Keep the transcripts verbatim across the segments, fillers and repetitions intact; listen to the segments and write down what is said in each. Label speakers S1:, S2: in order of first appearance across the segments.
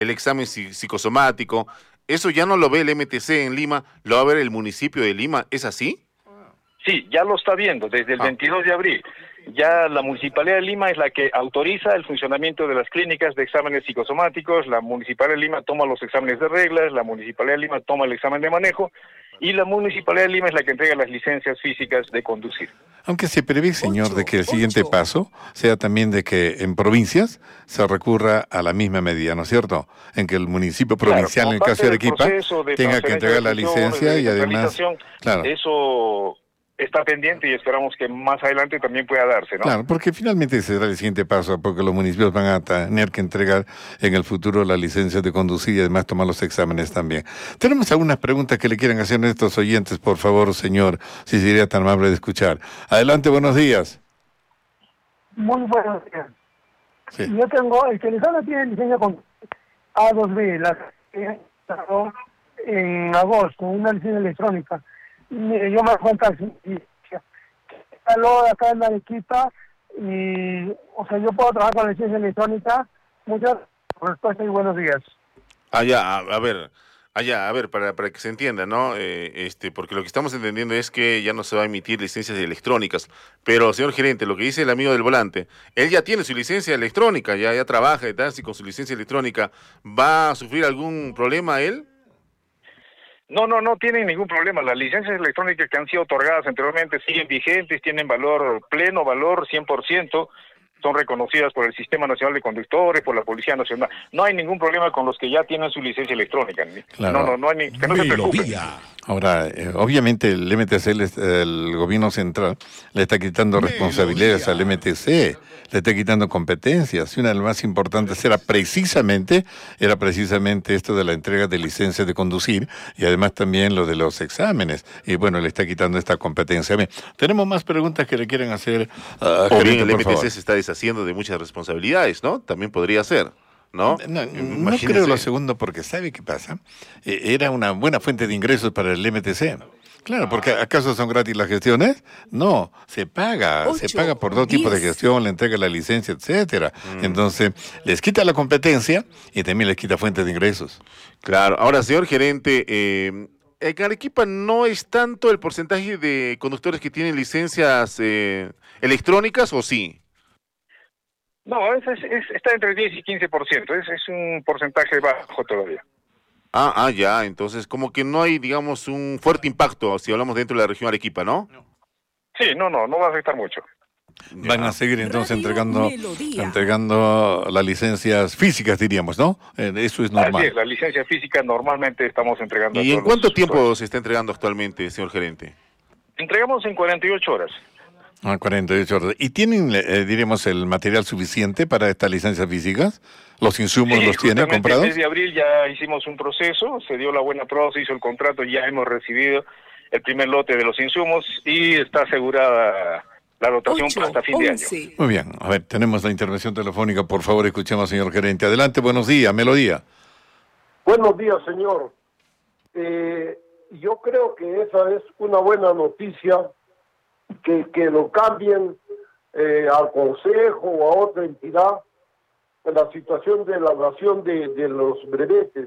S1: el examen psi- psicosomático, eso ya no lo ve el M T C en Lima, lo va a ver el municipio de Lima, ¿es así?
S2: Sí, ya lo está viendo desde el
S1: Ah.
S2: veintidós de abril. Ya la Municipalidad de Lima es la que autoriza el funcionamiento de las clínicas de exámenes psicosomáticos, la Municipalidad de Lima toma los exámenes de reglas, la Municipalidad de Lima toma el examen de manejo y la Municipalidad de Lima es la que entrega las licencias físicas de conducir.
S3: Aunque se prevé, señor, de que el siguiente paso sea también de que en provincias se recurra a la misma medida, ¿no es cierto? En que el municipio provincial,
S2: Claro,
S3: en el
S2: como
S3: caso de
S2: parte del
S3: Arequipa,
S2: proceso de
S3: tenga que
S2: transferencia
S3: entregar
S2: de
S3: la
S2: funciones,
S3: licencia
S2: de
S3: y además,
S2: descentralización,
S3: claro,
S2: eso está pendiente y esperamos que más adelante también pueda darse, ¿no?
S3: claro, porque finalmente ese será el siguiente paso, porque los municipios van a tener que entregar en el futuro la licencia de conducir y además tomar los exámenes también. Tenemos algunas preguntas que le quieran hacer a nuestros oyentes, por favor, señor, si sería tan amable de escuchar. Adelante, buenos días.
S4: Muy buenos días.
S3: Sí.
S4: Yo tengo, el Telezano tiene licencia con A dos B, la que sacó en agosto, una licencia electrónica. Mire, yo me doy cuenta y instaló acá en Arequipa y, o sea, yo puedo trabajar con la licencia electrónica. Muchas respuestas y buenos días.
S1: Allá, a, a ver, allá, a ver, para, para que se entienda, ¿no? Eh, este, porque lo que estamos entendiendo es que ya no se va a emitir licencias electrónicas. Pero, señor gerente, lo que dice el amigo del volante, él ya tiene su licencia electrónica, ya, ya trabaja y tal, y con su licencia electrónica, ¿va a sufrir algún problema él?
S2: No, no, no tienen ningún problema. Las licencias electrónicas que han sido otorgadas anteriormente siguen vigentes, tienen valor pleno, valor cien por ciento, son reconocidas por el Sistema Nacional de Conductores, por la Policía Nacional. No hay ningún problema con los que ya tienen su licencia electrónica.
S3: Claro.
S2: No, no, no hay ni, que no se preocupen.
S3: Ahora, eh, obviamente el M T C, les- el gobierno central, le está quitando responsabilidades al M T C, le está quitando competencias. Y una de las más importantes era precisamente, era precisamente esto de la entrega de licencias de conducir y además también lo de los exámenes. Y bueno, le está quitando esta competencia. Bien, tenemos más preguntas que le quieren hacer a
S1: O bien
S3: gerente,
S1: el
S3: por
S1: M T C
S3: favor.
S1: se está deshaciendo de muchas responsabilidades, ¿no? También podría ser, ¿no?
S3: No, no
S1: Imagínese.
S3: creo lo segundo, porque ¿sabe qué pasa? Eh, era una buena fuente de ingresos para el M T C. Claro, porque ¿acaso son gratis las gestiones? No, se paga, se paga por dos tipos de gestión, le entrega la licencia, etcétera.
S1: Mm.
S3: Entonces, les quita la competencia y también les quita fuentes de ingresos.
S1: Claro, ahora, señor gerente, eh, en Arequipa no es tanto el porcentaje de conductores que tienen licencias eh, electrónicas, ¿o sí?
S2: No, es, es- es- está entre diez y quince por ciento, es, es un porcentaje bajo todavía.
S1: Ah, ah, ya, entonces como que no hay, digamos, un fuerte impacto si hablamos dentro de la región Arequipa, ¿no?
S2: Sí, no, no, no va a afectar mucho.
S3: Van a seguir entonces
S5: Radio
S3: entregando,
S5: Melodía.
S3: entregando las licencias físicas, diríamos, ¿no? Eh, eso es
S2: Así es,
S3: normal.
S2: la licencia física normalmente estamos entregando. a
S1: ¿Y en
S2: todos
S1: cuánto
S2: los
S1: tiempo
S2: usuarios.
S1: se está entregando actualmente, señor gerente?
S2: Entregamos en cuarenta y ocho horas.
S3: Ah, cuarenta y ocho horas. ¿Y tienen, eh, diríamos, el material suficiente para estas licencias físicas? ¿Los insumos
S2: Sí,
S3: los tienen
S2: justamente
S3: comprados?
S2: el mes de abril ya hicimos un proceso, se dio la buena prueba, se hizo el contrato, ya hemos recibido el primer lote de los insumos y está asegurada la dotación
S5: ocho,
S2: hasta fin de año.
S5: once.
S3: Muy bien, a ver, tenemos la intervención telefónica, por favor, escuchemos, señor gerente. Adelante, buenos días, Melodía.
S6: Buenos días, señor. Eh, yo creo que esa es una buena noticia, que, que lo cambien eh, al Consejo o a otra entidad en la situación de la nación de, de los brevetes,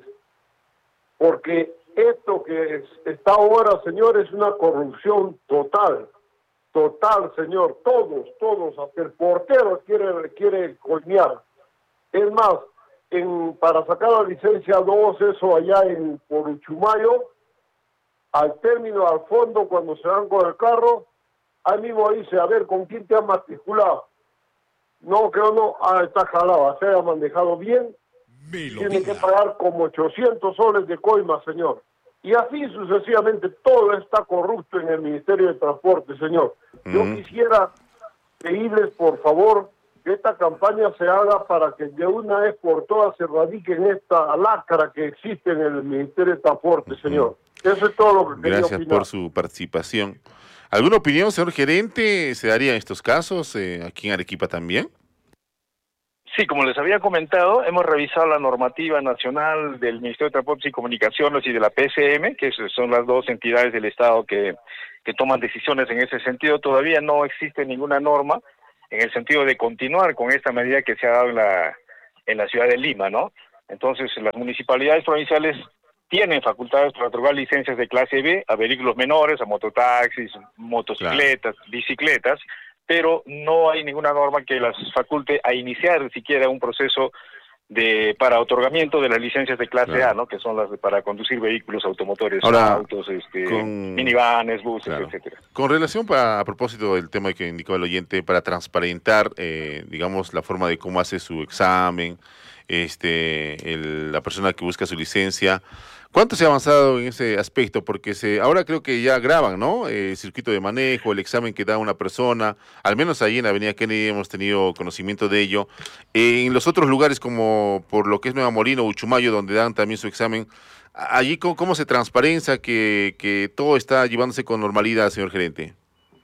S6: porque esto que es- está ahora, señor, es una corrupción total, total, señor, todos, todos, hasta el portero quiere, quiere coimear. Es más, en, para sacar la licencia dos, eso allá en por Uchumayo, al término, al fondo, cuando se van con el carro, ahí mismo dice, a ver, ¿con quién te has matriculado? No, creo no, ah, está jalado, se haya manejado bien, tiene que pagar como ochocientos soles de coima, señor. Y así sucesivamente, todo está corrupto en el Ministerio de Transporte, señor. Yo
S1: Mm.
S6: quisiera pedirles, por favor, que esta campaña se haga para que de una vez por todas se radique en esta lacra que existe en el Ministerio de Transporte, señor. Eso es todo lo que quería
S1: Gracias
S6: opinar.
S1: por su participación. ¿Alguna opinión, señor gerente, se daría en estos casos, eh, aquí en Arequipa también?
S2: Sí, como les había comentado, hemos revisado la normativa nacional del Ministerio de Transportes y Comunicaciones y de la P C M, que es- son las dos entidades del Estado que, que toman decisiones en ese sentido. Todavía no existe ninguna norma en el sentido de continuar con esta medida que se ha dado en la, en la ciudad de Lima, ¿no? Entonces, las municipalidades provinciales tienen facultades para otorgar licencias de clase B a vehículos menores, a mototaxis, motocicletas, claro. bicicletas, pero no hay ninguna norma que las faculte a iniciar siquiera un proceso de para otorgamiento de las licencias de clase claro. A, ¿no? Que son las de, para conducir vehículos automotores, Ahora, autos, este, con... minivanes, buses, claro. etcétera.
S1: Con relación para, a propósito del tema que indicó el oyente, para transparentar, eh, digamos, la forma de cómo hace su examen, este, el, la persona que busca su licencia, ¿cuánto se ha avanzado en ese aspecto? Porque se, ahora creo que ya graban, ¿no? El eh, circuito de manejo, el examen que da una persona, al menos ahí en Avenida Kennedy hemos tenido conocimiento de ello. Eh, en los otros lugares como por lo que es Nueva Molino, Uchumayo, donde dan también su examen, allí ¿cómo, cómo se transparencia que, que todo está llevándose con normalidad, señor gerente?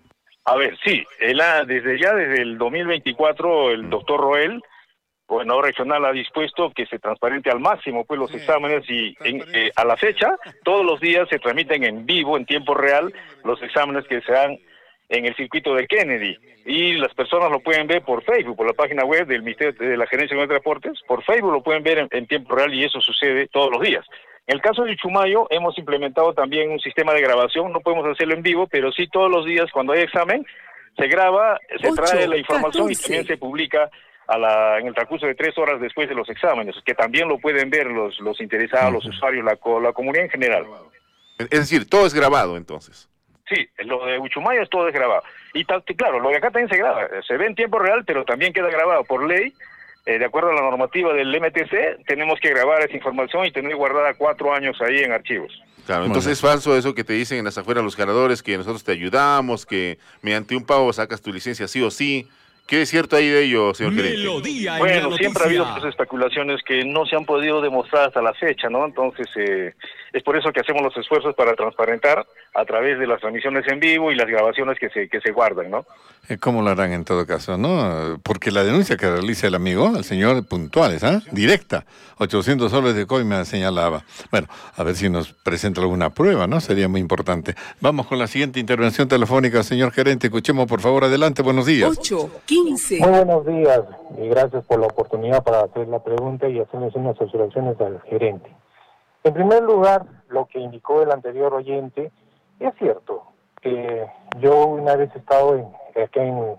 S2: A ver, sí, él ha, desde ya desde el dos mil veinticuatro el mm. doctor Roel, gobernador regional, ha dispuesto que se transparente al máximo pues los sí, exámenes y en, eh, a la fecha todos los días se transmiten en vivo, en tiempo real, los exámenes que se dan en el circuito de Kennedy y las personas lo pueden ver por Facebook, por la página web del Ministerio de la Gerencia de Transportes, por Facebook lo pueden ver en, en tiempo real y eso sucede todos los días. En el caso de Uchumayo hemos implementado también un sistema de grabación, no podemos hacerlo en vivo, pero sí todos los días cuando hay examen se graba, se ocho, trae la información catorce. Y también se publica a la, en el transcurso de tres horas después de los exámenes, que también lo pueden ver los, los interesados, uh-huh. los usuarios, la, la comunidad en general.
S1: Es decir, todo es grabado entonces.
S2: Sí, lo de Uchumayo es todo es grabado. Y tal, claro, lo de acá también se graba, se ve en tiempo real, pero también queda grabado por ley. Eh, de acuerdo a la normativa del M T C, tenemos que grabar esa información y tener guardada cuatro años ahí en archivos.
S1: Claro, entonces es falso eso que te dicen en las afueras los ganadores, que nosotros te ayudamos, que mediante un pago sacas tu licencia sí o sí. ¿Qué es cierto ahí de ello, señor gerente?
S2: Bueno, siempre ha habido pues, especulaciones que no se han podido demostrar hasta la fecha, ¿no? Entonces, eh, es por eso que hacemos los esfuerzos para transparentar a través de las transmisiones en vivo y las grabaciones que se que se guardan, ¿no?
S3: ¿Cómo lo harán en todo caso, no? Porque la denuncia que realiza el amigo, el señor Puntuales, ¿ah? ¿eh? Directa, ochocientos soles de coima señalaba. Bueno, a ver si nos presenta alguna prueba, ¿no? Sería muy importante. Vamos con la siguiente intervención telefónica, señor gerente. Escuchemos, por favor, adelante. Buenos días.
S5: ocho quince.
S7: Muy buenos días y gracias por la oportunidad para hacer la pregunta y hacerles unas observaciones al gerente. En primer lugar, lo que indicó el anterior oyente es cierto. Eh, yo una vez he estado en, acá en,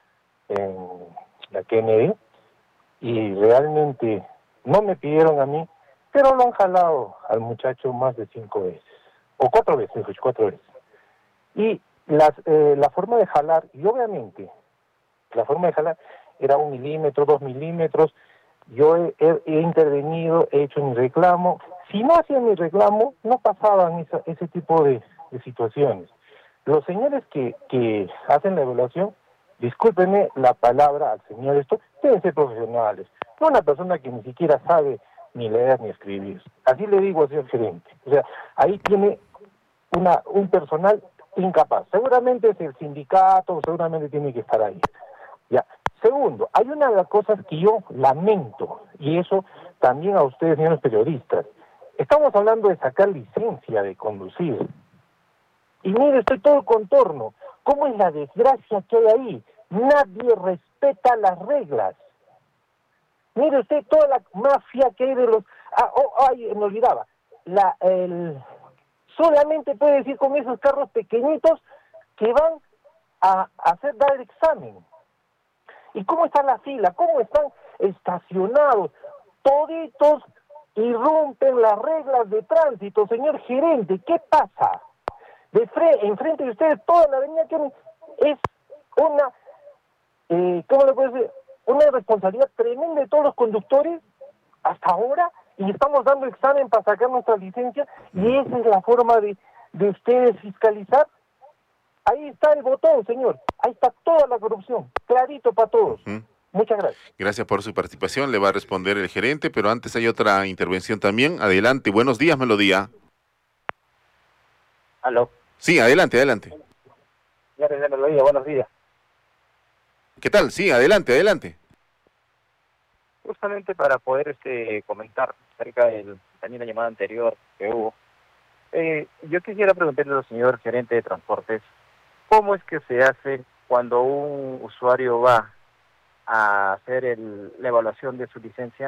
S7: en la Kennedy y realmente no me pidieron a mí, pero lo han jalado al muchacho más de cinco veces, o cuatro veces, cuatro veces. Y las, eh, la forma de jalar, y obviamente la forma de jalar era un milímetro, dos milímetros, yo he, he, he intervenido, he hecho mi reclamo. Si no hacía mi reclamo, no pasaban esa, ese tipo de, de situaciones. Los señores que, que hacen la evaluación, discúlpenme la palabra al señor esto, deben ser profesionales, no una persona que ni siquiera sabe ni leer ni escribir. Así le digo al señor gerente. O sea, ahí tiene una un personal incapaz. Seguramente es el sindicato, seguramente tiene que estar ahí. Ya. Segundo, hay una de las cosas que yo lamento, y eso también a ustedes, señores periodistas. Estamos hablando de sacar licencia de conducir. Y mire, estoy todo el contorno. ¿Cómo es la desgracia que hay ahí? Nadie respeta las reglas. Mire usted toda la mafia que hay de los... Ah, oh, ay, me olvidaba. La, el... Solamente puede decir con esos carros pequeñitos que van a hacer dar el examen. ¿Y cómo está la fila? ¿Cómo están estacionados? Toditos irrumpen las reglas de tránsito, señor gerente. ¿Qué pasa? De frente, enfrente de ustedes, toda la avenida que es una, eh, ¿cómo le puedo decir? Una responsabilidad tremenda de todos los conductores hasta ahora, y estamos dando examen para sacar nuestra licencia, y esa es la forma de, de ustedes fiscalizar. Ahí está el botón, señor. Ahí está toda la corrupción. Clarito para todos. Uh-huh. Muchas gracias.
S1: Gracias por su participación. Le va a responder el gerente, pero antes hay otra intervención también. Adelante. Buenos días, Melodía.
S8: ¿Aló?
S1: Sí, adelante, adelante.
S8: Ya desde Melodía, buenos días.
S1: ¿Qué tal? Sí, adelante, adelante.
S8: Justamente para poder este comentar acerca de también la llamada anterior que hubo, eh, yo quisiera preguntarle al señor gerente de transportes, ¿cómo es que se hace cuando un usuario va a hacer el, la evaluación de su licencia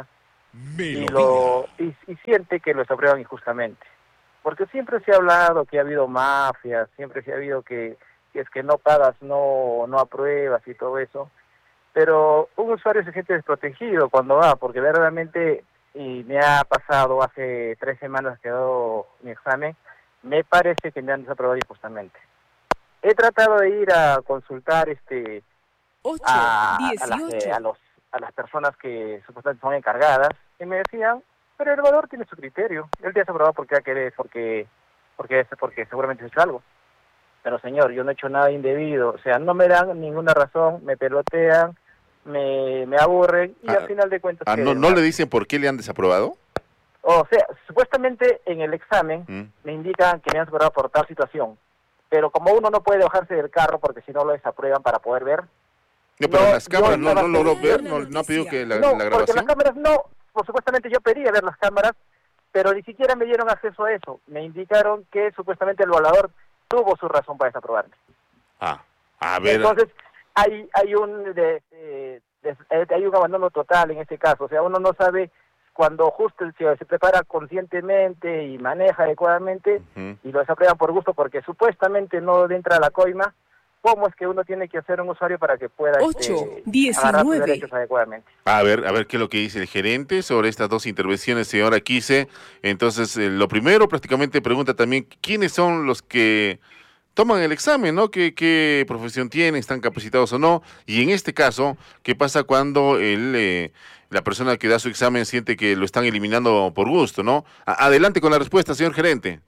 S8: y, lo, y, y siente que lo aprueban injustamente. Porque siempre se ha hablado que ha habido mafias, siempre se ha habido que, que es que no pagas, no, no apruebas y todo eso. Pero un usuario se siente desprotegido cuando va, porque verdaderamente, y me ha pasado hace tres semanas que he dado mi examen, me parece que me han desaprobado injustamente. He tratado de ir a consultar este
S5: ocho,
S8: a, a, las,
S5: dieciocho.
S8: a, los, a las personas que supuestamente son encargadas, y me decían, pero el evaluador tiene su criterio, él te ha desaprobado porque ha querido, porque, porque, porque seguramente has hecho algo. Pero señor, yo no he hecho nada indebido, o sea, no me dan ninguna razón, me pelotean, me, me aburren, y
S1: ah,
S8: al final de cuentas...
S1: Ah, ¿no, ¿No le dicen por qué le han desaprobado?
S8: O sea, supuestamente en el examen
S1: ¿Mm?
S8: me indican que me han desaprobado por tal situación, pero como uno no puede bajarse del carro porque si no lo desaprueban para poder ver...
S1: No, pero
S8: no,
S1: en las cámaras no, no logró ver,
S5: la
S1: no, no ha pedido que la,
S8: no,
S1: la
S8: porque
S1: grabación.
S8: las cámaras no, pues supuestamente yo pedí a ver las cámaras, pero ni siquiera me dieron acceso a eso. Me indicaron que supuestamente el evaluador tuvo su razón para desaprobarme.
S1: Ah, a ver.
S8: Entonces, hay hay un de, de, de, hay un abandono total en este caso. O sea, uno no sabe cuando justo el ciudadano se prepara conscientemente y maneja adecuadamente
S1: uh-huh.
S8: y lo desaprueban por gusto porque supuestamente no le entra a la coima. ¿Cómo es que uno tiene que hacer un usuario para que pueda
S5: ocho,
S8: este, agarrar sus
S5: diecinueve.
S8: derechos adecuadamente?
S1: A ver, a ver qué es lo que dice el gerente sobre estas dos intervenciones, señora Quise. Entonces, eh, lo primero prácticamente pregunta también quiénes son los que toman el examen, ¿no? ¿Qué, qué profesión tienen, están capacitados o no? Y en este caso, ¿qué pasa cuando el, eh, la persona que da su examen siente que lo están eliminando por gusto, ¿no? A- adelante con la respuesta, señor gerente.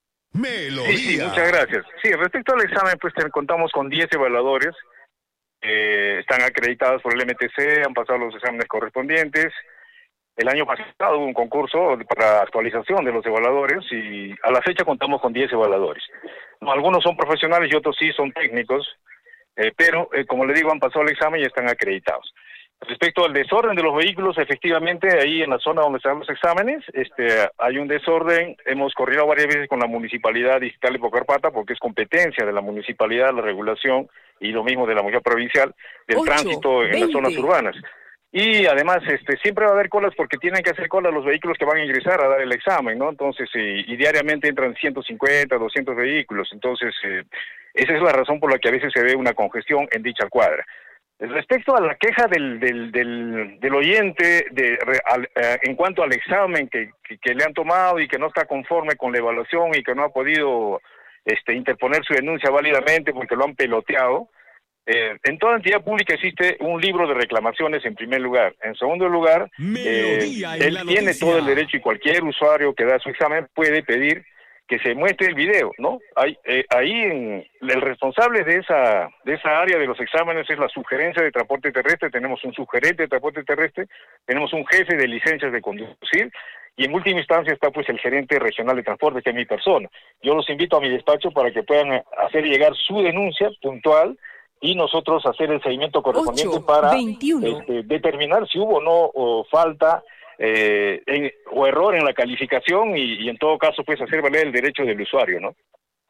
S2: Sí, sí, muchas gracias. Sí, respecto al examen, pues ten- contamos con diez evaluadores, eh, están acreditados por el M T C, han pasado los exámenes correspondientes. El año pasado hubo un concurso para actualización de los evaluadores y a la fecha contamos con diez evaluadores. No, algunos son profesionales y otros sí son técnicos, eh, pero eh, como le digo, han pasado el examen y están acreditados. Respecto al desorden de los vehículos, efectivamente, ahí en la zona donde se dan los exámenes, este, hay un desorden. Hemos corrido varias veces con la Municipalidad Distrital de Pocarpata, porque es competencia de la municipalidad, la regulación, y lo mismo de la Municipalidad Provincial, del
S5: ocho,
S2: tránsito en
S5: veinte.
S2: las zonas urbanas. Y además, este, siempre va a haber colas porque tienen que hacer cola los vehículos que van a ingresar a dar el examen, ¿no? Entonces, eh, y diariamente entran ciento cincuenta, doscientos vehículos. Entonces, eh, esa es la razón por la que a veces se ve una congestión en dicha cuadra. Respecto a la queja del del, del, del oyente de, re, al, eh, en cuanto al examen que, que, que le han tomado y que no está conforme con la evaluación y que no ha podido este, interponer su denuncia válidamente porque lo han peloteado, eh, en toda entidad pública existe un libro de reclamaciones en primer lugar. En segundo lugar, eh, él tiene todo el derecho y cualquier usuario que da su examen puede pedir que se muestre el video, ¿no? Ahí, eh, ahí en, el responsable de esa de esa área de los exámenes es la sugerencia de transporte terrestre. Tenemos un sugerente de transporte terrestre, tenemos un jefe de licencias de conducir y en última instancia está pues el gerente regional de transporte, que es mi persona. Yo los invito a mi despacho para que puedan hacer llegar su denuncia puntual y nosotros hacer el seguimiento correspondiente
S5: ocho,
S2: para
S5: veintiuno.
S2: este, determinar si hubo o no o falta Eh, en, o error en la calificación y, y en todo caso pues hacer valer el derecho del usuario, ¿no?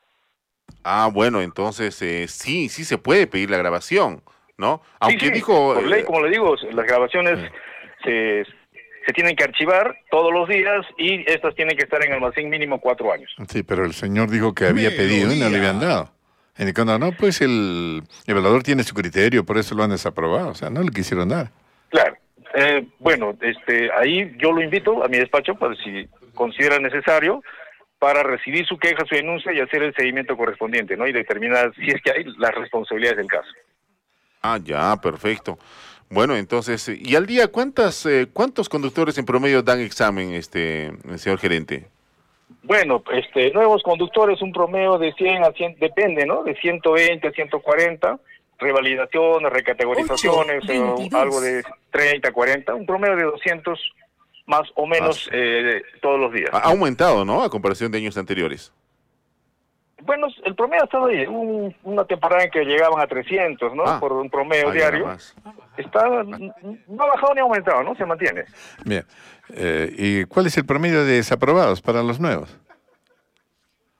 S1: Ah, bueno, entonces eh, sí, sí se puede pedir la grabación, ¿no? Aunque
S2: sí, sí,
S1: dijo...
S2: por ley,
S1: eh,
S2: como le digo, las grabaciones se, se tienen que archivar todos los días y estas tienen que estar en almacén mínimo cuatro años.
S3: Sí, pero el señor dijo que había pedido y no le habían dado. Y cuando no, pues el evaluador tiene su criterio, por eso lo han desaprobado, o sea, no le quisieron dar.
S2: Claro. Eh, bueno, este, ahí yo lo invito a mi despacho, para si considera necesario, para recibir su queja, su denuncia y hacer el seguimiento correspondiente, ¿no? Y determinar si es que hay las responsabilidades del caso.
S1: Ah, ya, perfecto. Bueno, entonces, ¿y al día cuántas eh, cuántos conductores en promedio dan examen, este señor gerente?
S2: Bueno, este, nuevos conductores, un promedio de cien a cien, depende, ¿no? De ciento veinte a ciento cuarenta. Revalidaciones, recategorizaciones,
S5: ocho,
S2: eh, algo de treinta, cuarenta, un promedio de doscientos más o menos
S1: Ah,
S2: eh, todos los días.
S1: Ha aumentado, ¿no? A comparación de años anteriores.
S2: Bueno, el promedio ha estado ahí, un, una temporada en que llegaban a trescientos, ¿no?
S1: Ah,
S2: Por un promedio
S1: ah, ya,
S2: diario.
S1: más.
S2: Está, no ha bajado ni ha aumentado, ¿no? Se mantiene.
S3: Bien. Eh, ¿Y cuál es el promedio de desaprobados para los nuevos?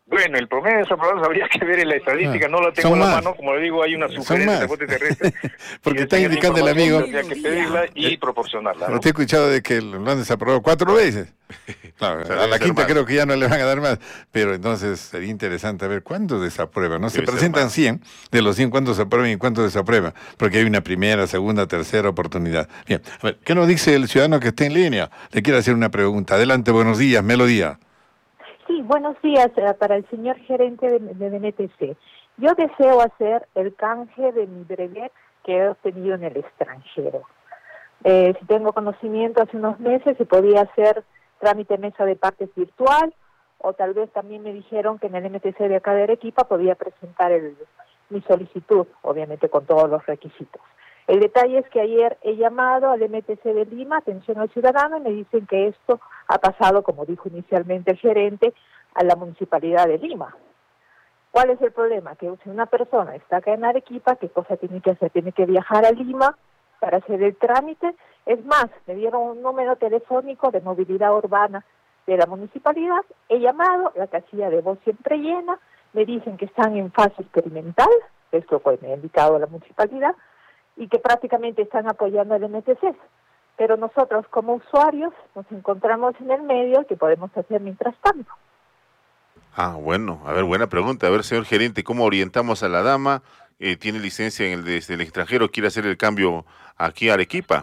S2: Bueno, el promedio de desaprobados habría que ver en la estadística,
S3: Ah,
S2: no la tengo
S3: son
S2: en la
S3: más.
S2: mano, como le digo, hay una
S3: Son
S2: sugerencia
S3: más.
S2: de bote terrestre.
S3: Porque
S2: y
S3: está
S2: esa
S3: indicando el
S2: información
S3: amigo.
S2: tendría que pedirla y proporcionarla, ¿no?
S3: Usted ha escuchado de que lo han desaprobado cuatro veces. Claro,
S1: O sea,
S3: a
S1: debe
S3: la
S1: ser
S3: quinta
S1: más.
S3: creo que ya no le van a dar más, pero entonces sería interesante ver cuántos desaprueban, ¿no? Se
S1: Debe ser
S3: presentan
S1: más.
S3: cien, de los cien cuántos aprueban y cuántos desaprueban, porque hay una primera, segunda, tercera oportunidad. Bien, a ver, ¿qué nos dice el ciudadano que está en línea? Le quiero hacer una pregunta. Adelante, buenos días, Melodía.
S5: Sí, buenos días eh, para el señor gerente de, de B N T C. Yo deseo hacer el canje de mi brevet que he obtenido en el extranjero. Eh, si tengo conocimiento, hace unos meses se podía hacer trámite mesa de partes virtual, o tal vez también me dijeron que en el M T C de acá de Arequipa podía presentar el, mi solicitud, obviamente con todos los requisitos. El detalle es que ayer he llamado al M T C de Lima, atención al ciudadano, y me dicen que esto ha pasado, como dijo inicialmente el gerente, a la Municipalidad de Lima. ¿Cuál es el problema? Que si una persona está acá en Arequipa, ¿qué cosa tiene que hacer? Tiene que viajar a Lima para hacer el trámite. Es más, me dieron un número telefónico de movilidad urbana de la municipalidad. He llamado, la casilla de voz siempre llena, me dicen que están en fase experimental, esto pues me ha indicado la municipalidad, y que prácticamente están apoyando al M T C. Pero nosotros como usuarios nos encontramos en el medio, que podemos hacer mientras tanto.
S1: Ah, bueno, a ver, buena pregunta. A ver, señor gerente, ¿cómo orientamos a la dama? Eh, ¿Tiene licencia en el, desde el extranjero? ¿Quiere hacer el cambio aquí a Arequipa?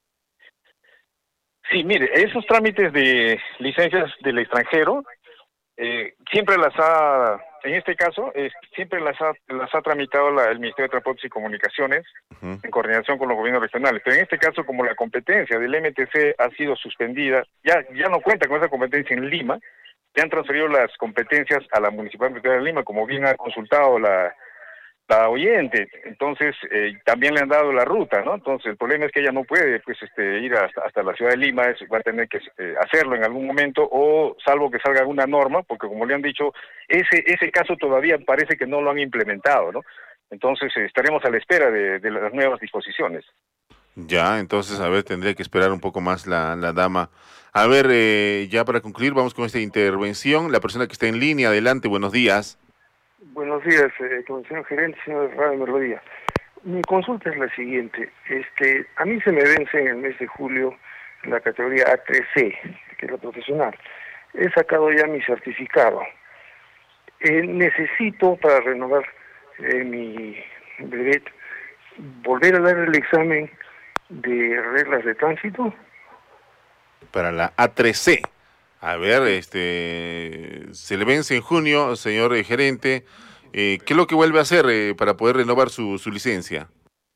S2: Sí, mire, esos trámites de licencias del extranjero, eh, siempre las ha, en este caso, eh, siempre las ha, las ha tramitado la, el Ministerio de Transportes y Comunicaciones,
S1: Uh-huh.
S2: en coordinación con los gobiernos regionales. Pero en este caso, como la competencia del M T C ha sido suspendida, ya, ya no cuenta con esa competencia en Lima, ya han transferido las competencias a la Municipalidad de Lima, como bien ha consultado la, la oyente. Entonces, eh, también le han dado la ruta, ¿no? Entonces, el problema es que ella no puede, pues, este, ir hasta, hasta la ciudad de Lima, es, va a tener que eh, hacerlo en algún momento, o salvo que salga alguna norma, porque como le han dicho, ese ese caso todavía parece que no lo han implementado, ¿no? Entonces, eh, estaremos a la espera de, de las nuevas disposiciones.
S1: Ya, entonces, a ver, tendría que esperar un poco más la, la dama. A ver, eh, ya para concluir, vamos con esta intervención. La persona que está en línea, adelante, buenos días.
S9: Buenos días, eh, con el señor gerente, señor Radio Melodía. Mi consulta es la siguiente. Este, a mí se me vence en el mes de julio la categoría A tres C, que es la profesional. He sacado ya mi certificado. Eh, necesito, para renovar eh, mi brevet, volver a dar el examen de reglas de tránsito.
S1: Para la A tres C. A ver, este, se le vence en junio, señor eh, gerente. Eh, ¿Qué es lo que vuelve a hacer eh, para poder renovar su, su licencia?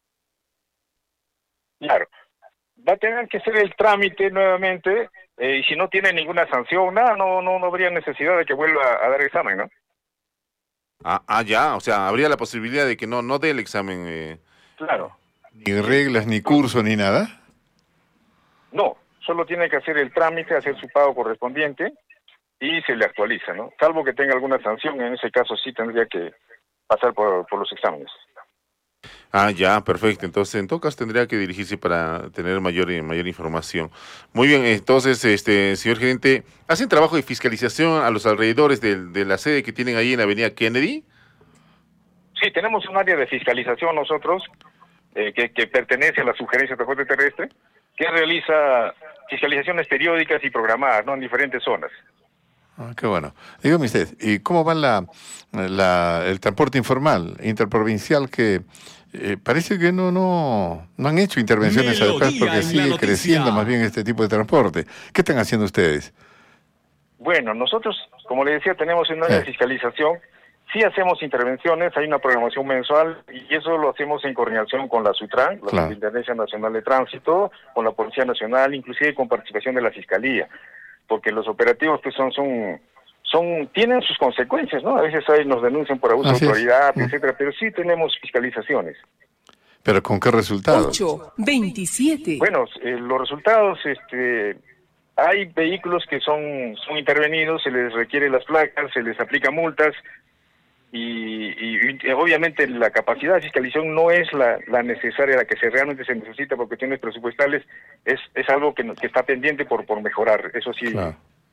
S2: Claro, va a tener que hacer el trámite nuevamente, eh, y si no tiene ninguna sanción, nada, no, no, no habría necesidad de que vuelva a dar examen, ¿no?
S1: Ah, ah, ya, o sea, habría la posibilidad de que no, no dé el examen. Eh.
S2: Claro.
S3: Ni reglas, ni curso, ni nada.
S2: No, solo tiene que hacer el trámite, hacer su pago correspondiente y se le actualiza, ¿no? Salvo que tenga alguna sanción, en ese caso sí tendría que pasar por, por los exámenes.
S1: Ah, ya, perfecto. Entonces, en todo caso tendría que dirigirse para tener mayor mayor información. Muy bien, entonces, este señor gerente, ¿hacen trabajo de fiscalización a los alrededores de, de la sede que tienen ahí en la avenida Kennedy?
S2: Sí, tenemos un área de fiscalización nosotros, eh, que, que pertenece a la Sugerencia de Transporte Terrestre, que realiza fiscalizaciones periódicas y programadas, ¿no?, en diferentes zonas.
S3: Ah, qué bueno. Dígame usted, ¿y cómo va la, la, el transporte informal, interprovincial, que eh, parece que no, no, no han hecho intervenciones
S10: Melodía
S3: adecuadas porque
S10: en la
S3: sigue
S10: noticia.
S3: creciendo más bien este tipo de transporte? ¿Qué están haciendo ustedes?
S2: Bueno, nosotros, como le decía, tenemos un área de
S3: Eh.
S2: fiscalización, sí hacemos intervenciones, hay una programación mensual y eso lo hacemos en coordinación con la SUTRAN, la
S3: Claro.
S2: Superintendencia Nacional de Tránsito, con la Policía Nacional, inclusive con participación de la Fiscalía, porque los operativos pues son son son tienen sus consecuencias, ¿no? A veces ahí nos denuncian por abuso
S3: Así
S2: de
S3: es.
S2: autoridad,
S3: Mm.
S2: etcétera, pero sí tenemos fiscalizaciones.
S3: ¿Pero con qué resultados?
S10: ocho veintisiete.
S2: Bueno, eh, los resultados, este, hay vehículos que son son intervenidos, se les requiere las placas, se les aplica multas y, y, y obviamente la capacidad de fiscalización no es la, la necesaria, la que se realmente se necesita por cuestiones presupuestales, es es algo que, no- que está pendiente por por mejorar, eso sí.
S3: Claro.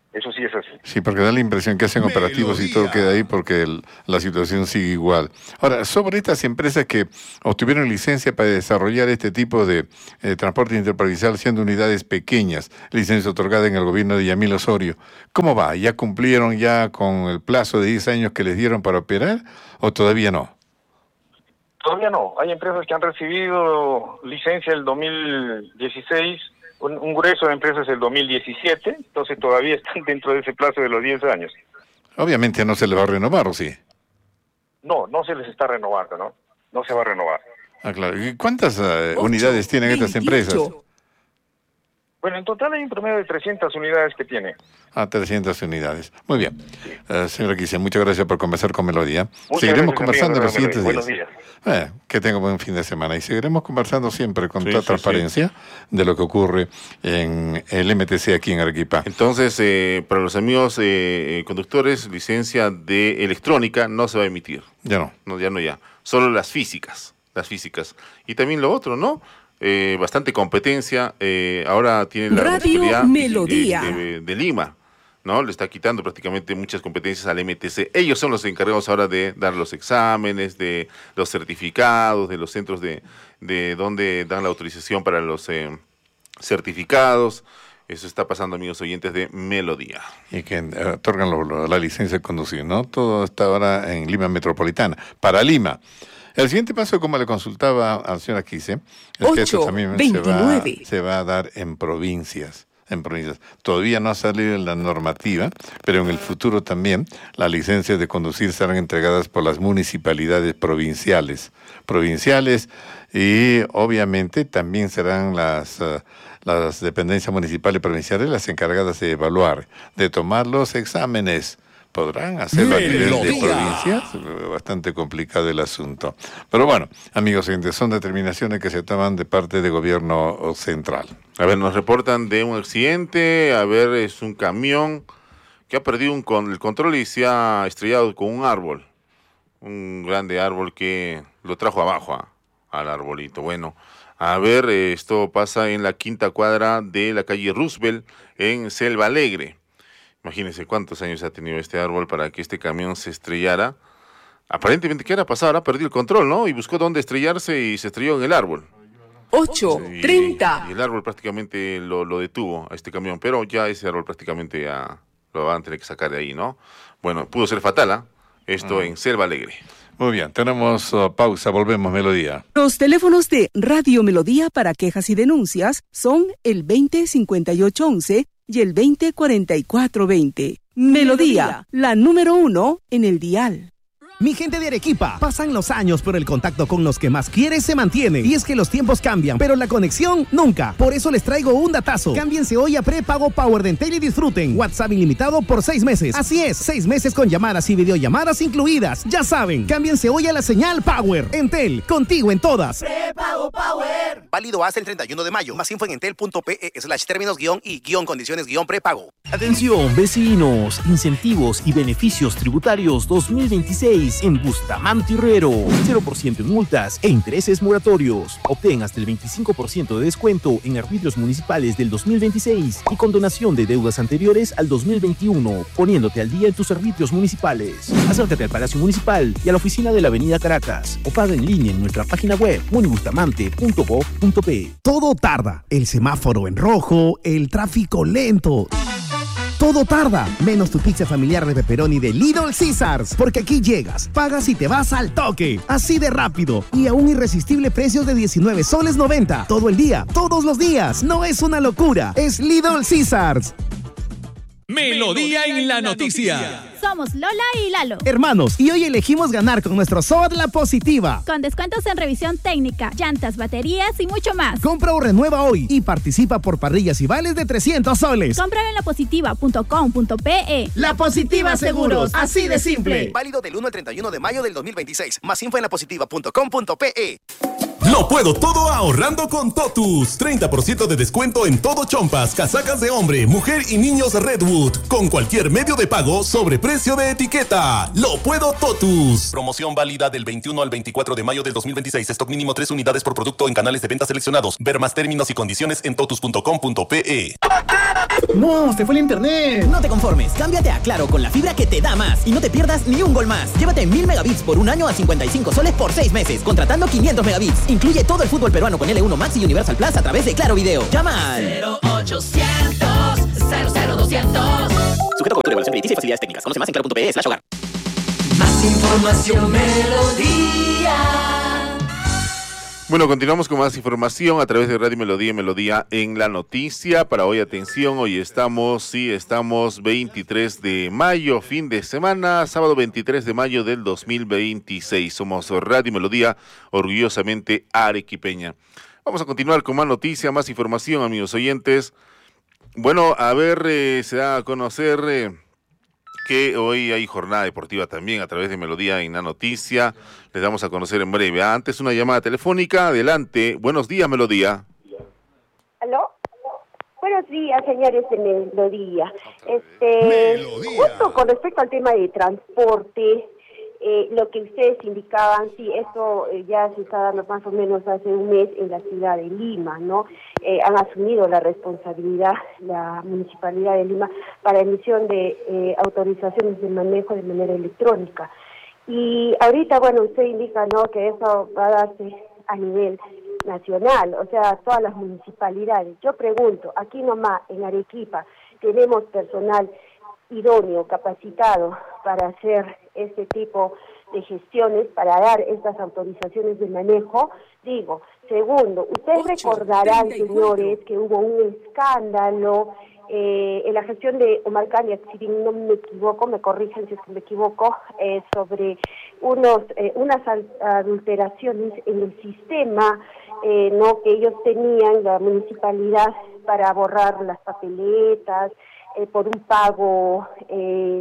S2: Eso sí es así.
S3: Sí, porque da la impresión que hacen operativos y todo queda ahí porque el, la situación sigue igual. Ahora, sobre estas empresas que obtuvieron licencia para desarrollar este tipo de eh, transporte interprovincial siendo unidades pequeñas, licencia otorgada en el gobierno de Yamil Osorio, ¿cómo va? ¿Ya cumplieron ya con el plazo de diez años que les dieron para operar o todavía no?
S2: Todavía no. Hay empresas que han recibido licencia el dos mil dieciséis, un, un grueso de empresas el dos mil diecisiete, entonces todavía están dentro de ese plazo de los diez años.
S3: Obviamente no se les va a renovar, ¿o sí?
S2: No, no se les está renovando, ¿no? No se va a renovar.
S3: Ah, claro. ¿Y cuántas uh, unidades tienen estas empresas?
S2: Bueno, en total hay un promedio de trescientas unidades que tiene.
S3: Ah, trescientas unidades. Muy bien. Sí. Uh, señora Quise, muchas gracias por conversar con Melodía.
S2: Muchas
S3: seguiremos
S2: gracias,
S3: conversando en los siguientes
S2: Buenos
S3: días.
S2: días.
S3: Eh, que tenga buen fin de semana. Y seguiremos conversando siempre con
S1: sí,
S3: toda
S1: sí,
S3: transparencia sí. de lo que ocurre en el M T C aquí en Arequipa.
S1: Entonces, eh, para los amigos eh, conductores, licencia de electrónica no se va a emitir.
S3: Ya no.
S1: No, ya no, ya. Solo las físicas. Las físicas. Y también lo otro, ¿no? Eh, bastante competencia, eh, ahora tiene la
S10: Radio Melodía
S1: eh, de, de Lima, ¿no? Le está quitando prácticamente muchas competencias al M T C. Ellos son los encargados ahora de dar los exámenes, de los certificados, de los centros de, de donde dan la autorización para los eh, certificados. Eso está pasando, amigos oyentes de Melodía.
S3: Y que eh, otorgan lo, lo, la licencia de conducir, ¿no? Todo está ahora en Lima Metropolitana. Para Lima. El siguiente paso, como le consultaba a la señora Quise, es que esto también se va, se va a dar en provincias, en provincias. Todavía no ha salido la normativa, pero en el futuro también las licencias de conducir serán entregadas por las municipalidades provinciales. Provinciales y obviamente también serán las, uh, las dependencias municipales y provinciales las encargadas de evaluar, de tomar los exámenes. ¿Podrán hacerlo a nivel de provincias? Bastante complicado el asunto. Pero bueno, amigos, son determinaciones que se toman de parte del gobierno central.
S1: A ver, nos reportan de un accidente. A ver, es un camión que ha perdido un con el control y se ha estrellado con un árbol. Un grande árbol que lo trajo abajo a, al arbolito. Bueno, a ver, esto pasa en la quinta cuadra de la calle Roosevelt en Selva Alegre. Imagínense cuántos años ha tenido este árbol para que este camión se estrellara. Aparentemente, ¿qué era pasado? Ahora perdió el control, ¿no? Y buscó dónde estrellarse y se estrelló en el árbol.
S10: ocho treinta.
S1: Y, y el árbol prácticamente lo, lo detuvo a este camión, pero ya ese árbol prácticamente ya lo van a tener que sacar de ahí, ¿no? Bueno, pudo ser fatal, ¿ah? ¿eh? Esto mm. en Selva Alegre.
S3: Muy bien, tenemos uh, pausa, volvemos, Melodía.
S10: Los teléfonos de Radio Melodía para quejas y denuncias son el veinte cincuenta y ocho once y el veinte cuarenta y cuatro veinte. Melodía, la número uno en el dial.
S11: Mi gente de Arequipa, pasan los años, pero el contacto con los que más quieres se mantiene. Y es que los tiempos cambian, pero la conexión nunca. Por eso les traigo un datazo. Cámbiense hoy a prepago Power de Entel y disfruten WhatsApp ilimitado por seis meses. Así es, seis meses con llamadas y videollamadas incluidas. Ya saben, cámbiense hoy a la señal Power. Entel, contigo en todas.
S12: Prepago Power. Válido hasta el treinta y uno de mayo. Más info en entel.pe slash términos guión y guión condiciones guión prepago.
S13: Atención, vecinos, incentivos y beneficios tributarios dos mil veintiséis. En Bustamante Herrero, cero por ciento en multas e intereses moratorios. Obtén hasta el veinticinco por ciento de descuento en arbitrios municipales del dos mil veintiséis y condonación de deudas anteriores al dos mil veintiuno, poniéndote al día en tus arbitrios municipales. Acércate al Palacio Municipal y a la oficina de la Avenida Caracas o paga en línea en nuestra página web munibustamante punto gob punto pe.
S11: Todo tarda, el semáforo en rojo, el tráfico lento. Todo tarda, menos tu pizza familiar de pepperoni de Little Caesars, porque aquí llegas, pagas y te vas al toque, así de rápido, y a un irresistible precio de diecinueve soles noventa, todo el día, todos los días, no es una locura, es Little Caesars.
S14: Melodía en la noticia.
S15: Somos Lola y Lalo,
S11: hermanos, y hoy elegimos ganar con nuestro SOAT La Positiva.
S15: Con descuentos en revisión técnica, llantas, baterías y mucho más.
S11: Compra o renueva hoy y participa por parrillas y vales de trescientos soles.
S15: Cómpralo en la positiva punto com punto pe.
S11: La Positiva Seguros, así de simple.
S12: Válido del uno al treinta y uno de mayo del dos mil veintiséis. Más info en la positiva punto com punto pe.
S14: Lo puedo todo ahorrando con Totus. treinta por ciento de descuento en todo chompas, casacas de hombre, mujer y niños Redwood. Con cualquier medio de pago sobre precio de etiqueta. Lo puedo Totus. Promoción válida del veintiuno al veinticuatro de mayo del dos mil veintiséis. Stock mínimo tres unidades por producto en canales de venta seleccionados. Ver más términos y condiciones en totus punto com punto pe.
S11: No, se fue el internet.
S16: No te conformes, cámbiate a Claro con la fibra que te da más y no te pierdas ni un gol más. Llévate mil megabits por un año a cincuenta y cinco soles por seis meses, contratando quinientos megabits. Incluye todo el fútbol peruano con L uno Max y Universal Plus a través de Claro Video. Llama al
S17: cero ochocientos cero cero doscientos.
S16: Sujeto a cobertura, evaluación crediticia y facilidades técnicas. Conoce más en claro punto pe slash hogar.
S17: Más información, Melodía.
S1: Bueno, continuamos con más información a través de Radio Melodía y Melodía en la noticia. Para hoy, atención, hoy estamos, sí, estamos veintitrés de mayo, fin de semana, sábado veintitrés de mayo del dos mil veintiséis. Somos Radio Melodía, orgullosamente arequipeña. Vamos a continuar con más noticia, más información, amigos oyentes. Bueno, a ver, eh, se da a conocer eh, que hoy hay jornada deportiva también a través de Melodía en la noticia. Les damos a conocer en breve. Antes una llamada telefónica. Adelante. Buenos días, Melodía.
S18: ¿Aló? Buenos días, señores de Melodía. Este, Melodía. Justo con respecto al tema de transporte, eh, lo que ustedes indicaban, sí, esto eh, ya se está dando más o menos hace un mes en la ciudad de Lima, ¿no? Eh, han asumido la responsabilidad la Municipalidad de Lima para emisión de eh, autorizaciones de manejo de manera electrónica. Y ahorita, bueno, usted indica, ¿no?, que eso va a darse a nivel nacional, o sea, todas las municipalidades. Yo pregunto, aquí nomás, en Arequipa, ¿tenemos personal idóneo, capacitado para hacer este tipo de gestiones, para dar estas autorizaciones de manejo? Digo, segundo, ustedes recordarán, señores, que hubo un escándalo eh, en la gestión de Omar Cañas, si no me equivoco, me corrigen si es que me equivoco, eh, sobre unos eh, unas adulteraciones en el sistema eh, no que ellos tenían, la municipalidad, para borrar las papeletas, eh, por un pago eh,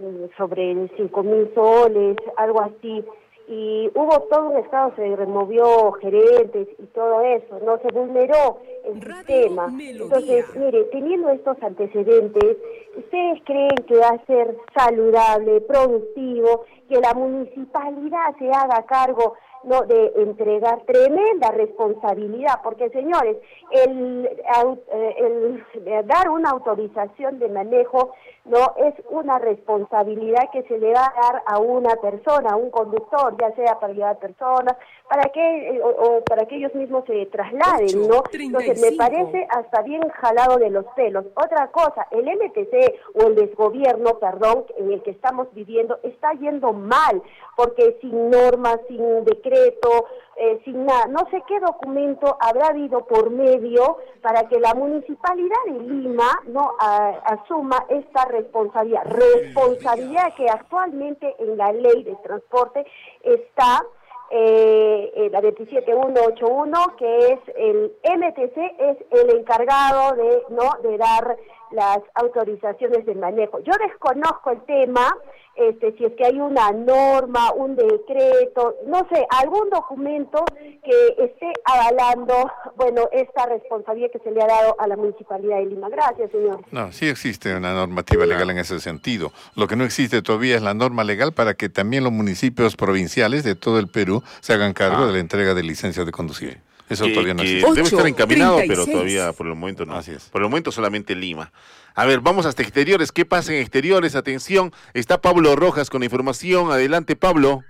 S18: sobre cinco mil soles, algo así. Y hubo todo un estado, se removió gerentes y todo eso, no se vulneró el sistema. Entonces, mire, teniendo estos antecedentes, ¿ustedes creen que va a ser saludable, productivo, que la municipalidad se haga cargo, no, de entregar tremenda responsabilidad? Porque, señores, el, el, el dar una autorización de manejo no es una responsabilidad que se le va a dar a una persona, a un conductor, ya sea para llevar personas, para que o, o para que ellos mismos se trasladen, ¿no? Entonces me parece hasta bien jalado de los pelos. Otra cosa, el M T C o el desgobierno, perdón, en el que estamos viviendo, está yendo mal, porque sin normas, sin decreto, eh, sin nada, no sé qué documento habrá habido por medio para que la Municipalidad de Lima no a, asuma esta responsabilidad, responsabilidad que actualmente en la ley de transporte está eh, eh, la veintisiete mil ciento ochenta y uno, que es el M T C, es el encargado de no de dar las autorizaciones de manejo. Yo desconozco el tema, este, si es que hay una norma, un decreto, no sé, algún documento que esté avalando, bueno, esta responsabilidad que se le ha dado a la Municipalidad de Lima. Gracias, señor.
S3: No, sí existe una normativa legal en ese sentido. Lo que no existe todavía es la norma legal para que también los municipios provinciales de todo el Perú se hagan cargo ah. de la entrega de licencias de conducir. Eso que, todavía no existe.
S1: Debe estar encaminado, pero todavía por el momento no. Así es. Por el momento solamente Lima. A ver, vamos hasta exteriores. ¿Qué pasa en exteriores? Atención, está Pablo Rojas con la información. Adelante, Pablo.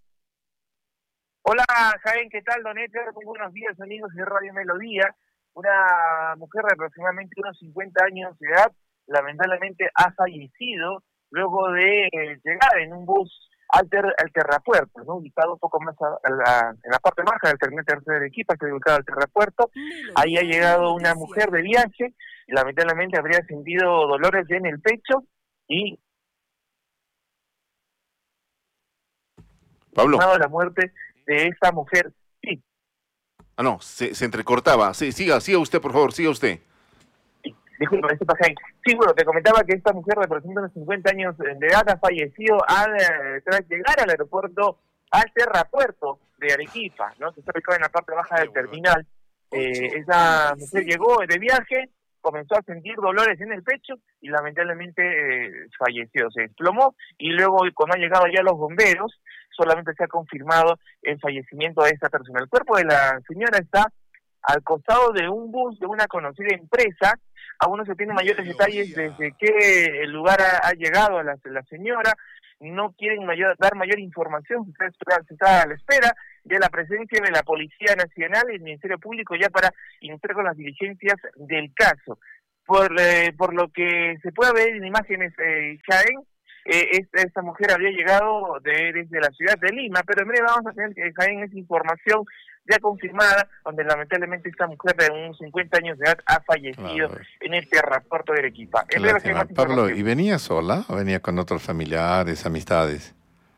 S19: Hola, Jaén, ¿qué tal, don Edgar? Muy buenos días, amigos de Radio Melodía. Una mujer de aproximadamente unos cincuenta años de edad, lamentablemente ha fallecido luego de llegar en un bus al, ter, al terrapuerto, ¿no? Ubicado un poco más a, a la, en la parte baja del terminal tercero de Arequipa, que es ubicado al terrapuerto. Ahí ha llegado una mujer de viaje, y lamentablemente habría sentido dolores en el pecho y
S1: Pablo.
S19: la muerte de esta mujer. Sí.
S1: Ah, no, se, se entrecortaba. Sí, siga, siga usted, por favor, siga usted.
S19: Disculpa, disculpa, Jaime. Sí, bueno, te comentaba que esta mujer de aproximadamente cincuenta años de edad ha fallecido al, eh, tras llegar al aeropuerto, al terrapuerto de Arequipa, ¿no? Que está ubicado en la parte baja del terminal. Eh, esa mujer llegó de viaje, comenzó a sentir dolores en el pecho y lamentablemente eh, falleció, se desplomó, y luego, cuando han llegado ya los bomberos, solamente se ha confirmado el fallecimiento de esta persona. El cuerpo de la señora está al costado de un bus de una conocida empresa. Aún no se tienen mayores detalles desde qué lugar ha, ha llegado a la, la señora. No quieren mayor, dar mayor información, se está, se está a la espera de la presencia de la Policía Nacional y el Ministerio Público ya para iniciar con las diligencias del caso. Por, eh, por lo que se puede ver en imágenes, eh, Jaén, eh, esta, esta mujer había llegado de, desde la ciudad de Lima, pero en breve vamos a tener que Jaén esa información ya confirmada, donde lamentablemente esta mujer de unos cincuenta años de edad ha fallecido claro. en el terrapuerto de Arequipa. En breve hay más
S3: Pablo, ¿y venía sola o venía con otros familiares, amistades?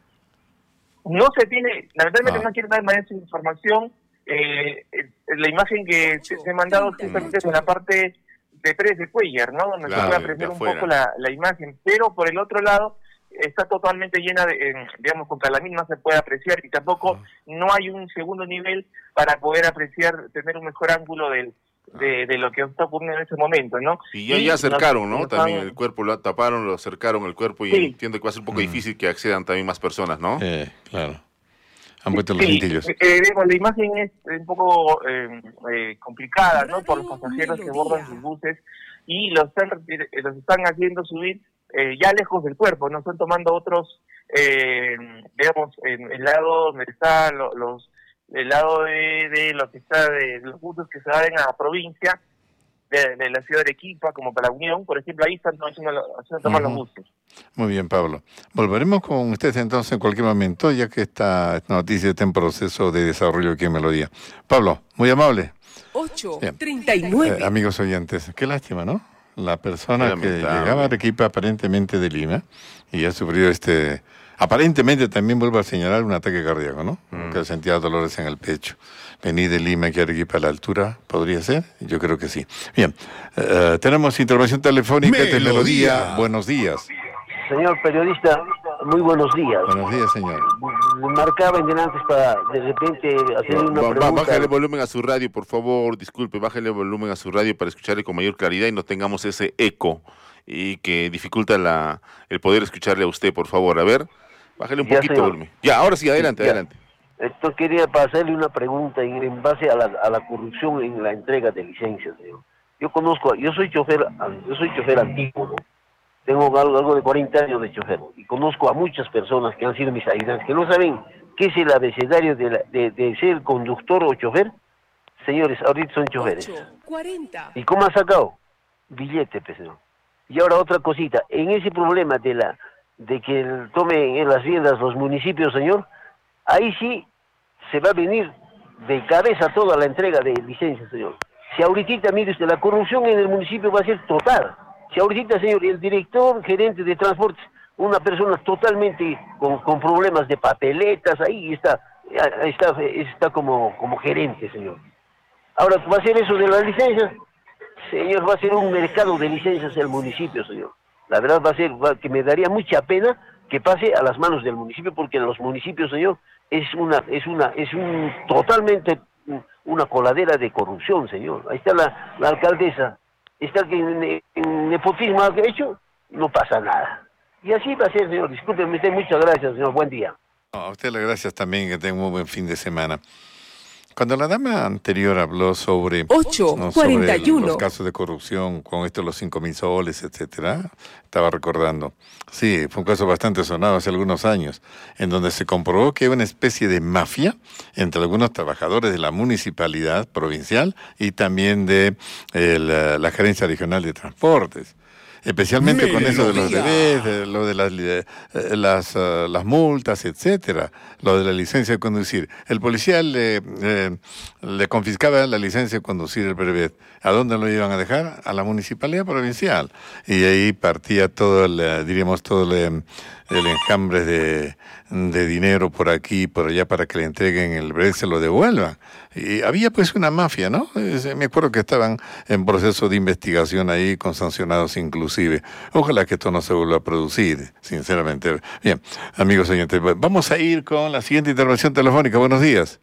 S19: No se tiene, lamentablemente
S3: Ah.
S19: no quiero dar más información. Eh, eh, la imagen que se, se ha mandado justamente es en la parte de tres de Cuellar, ¿no? Donde
S1: Claro,
S19: se puede
S1: de
S19: apreciar un
S1: afuera.
S19: poco la, la imagen, pero por el otro lado está totalmente llena de, eh, digamos, contra la misma se puede apreciar y tampoco no hay un segundo nivel para poder apreciar, tener un mejor ángulo del, de, de lo que está ocurriendo en ese momento, ¿no?
S1: Y ya, ya acercaron, ¿no?
S19: nos
S1: También
S19: han-
S1: el cuerpo lo taparon, lo acercaron el cuerpo y
S19: Sí.
S1: entiendo que va a ser un poco difícil que accedan también más personas, ¿no?
S3: Eh, claro. Han puesto los
S19: Sí,
S3: cintillos.
S19: eh, digamos, la imagen es un poco eh, eh, complicada, ¿no? Por los pasajeros que bordan sus buses y los están, retir- eh, los están haciendo subir eh, ya lejos del cuerpo, no están tomando otros, eh, digamos, en el lado donde está lo- los, el lado de, de lo que está de los buses que se van a la provincia de, de la ciudad de Arequipa, como para la Unión, por ejemplo, ahí están haciendo, lo- haciendo tomar los
S3: Ujú.
S19: buses.
S3: Muy bien, Pablo. Volveremos con ustedes entonces en cualquier momento, ya que esta, esta noticia está en proceso de desarrollo aquí en Melodía. Pablo, muy amable.
S10: ocho
S3: Bien.
S10: treinta y nueve.
S3: Eh, amigos oyentes, qué lástima, ¿no? La persona
S1: Qué
S3: que
S1: lamentable.
S3: llegaba a Arequipa aparentemente de Lima y ha sufrido este... Aparentemente también vuelvo a señalar un ataque cardíaco, ¿no? Que sentía dolores en el pecho. Venir de Lima aquí a Arequipa a la altura, ¿podría ser? Yo creo que sí. Bien, eh, tenemos intervención telefónica de
S20: Melodía.
S3: Melodía. Buenos días.
S20: Señor periodista, muy buenos días.
S3: Buenos días, señor.
S20: Marcaba en antes para de repente hacer una
S1: Ba- ba-
S20: pregunta.
S1: Bájale volumen a su radio, por favor, disculpe, bájale volumen a su radio para escucharle con mayor claridad y no tengamos ese eco y que dificulta la, el poder escucharle a usted, por favor. A ver, bájale un
S20: Ya,
S1: poquito
S20: señor.
S1: volumen. Ya, ahora sí, adelante,
S20: Ya.
S1: adelante.
S20: Esto quería pasarle una pregunta en, en base a la, a la corrupción en la entrega de licencias, señor. Yo conozco, yo soy chofer, yo soy chofer antiguo, ¿no? Tengo algo, algo de cuarenta años de chofer y conozco a muchas personas que han sido mis ayudantes que no saben qué es el abecedario de, la- de, de ser conductor o chofer. Señores, ahorita son choferes.
S10: cuarenta.
S20: ¿Y cómo ha sacado? Billete, pues, señor. Y ahora otra cosita, en ese problema de la de que el- tomen en las riendas los municipios, señor, ahí sí se va a venir de cabeza toda la entrega de licencias, señor. Si ahorita, mire usted, la corrupción en el municipio va a ser total. Si ahorita, señor, el director, gerente de transportes, una persona totalmente con, con problemas de papeletas, ahí está, ahí está, está como, como gerente, señor. Ahora, ¿va a ser eso de las licencias? Señor, va a ser un mercado de licencias el municipio, señor. La verdad va a ser va- que me daría mucha pena que pase a las manos del municipio, porque los municipios, señor, es una, es una, es un totalmente una coladera de corrupción, señor. Ahí está la, la alcaldesa, está que en, en nepotismo ha hecho, no pasa nada. Y así va a ser, señor. Discúlpeme usted, muchas gracias, señor. Buen día.
S3: No, a usted las gracias también, que tenga un muy buen fin de semana. Cuando la dama anterior habló sobre,
S10: ocho
S3: ¿no? sobre
S10: cuarenta y uno.
S3: los casos de corrupción, con esto de los cinco mil soles, etcétera, estaba recordando. Sí, fue un caso bastante sonado hace algunos años, en donde se comprobó que hay una especie de mafia entre algunos trabajadores de la municipalidad provincial y también de eh, la, la Gerencia Regional de Transportes. Especialmente con eso de los
S20: Melodía.
S3: bebés, de lo de las, eh, las, eh, las multas, etcétera, lo de la licencia de conducir. El policía le, eh, le confiscaba la licencia de conducir el brevet. ¿A dónde lo iban a dejar? A la municipalidad provincial. Y ahí partía todo el, eh, diríamos, todo el, eh, el enjambre de, de dinero por aquí y por allá para que le entreguen el brevet, se lo devuelvan. Y había pues una mafia, ¿no? Eh, Me acuerdo que estaban en proceso de investigación ahí, con sancionados inclusive. Ojalá que esto no se vuelva a producir, sinceramente. Bien, amigos oyentes, vamos a ir con la siguiente intervención telefónica. Buenos días.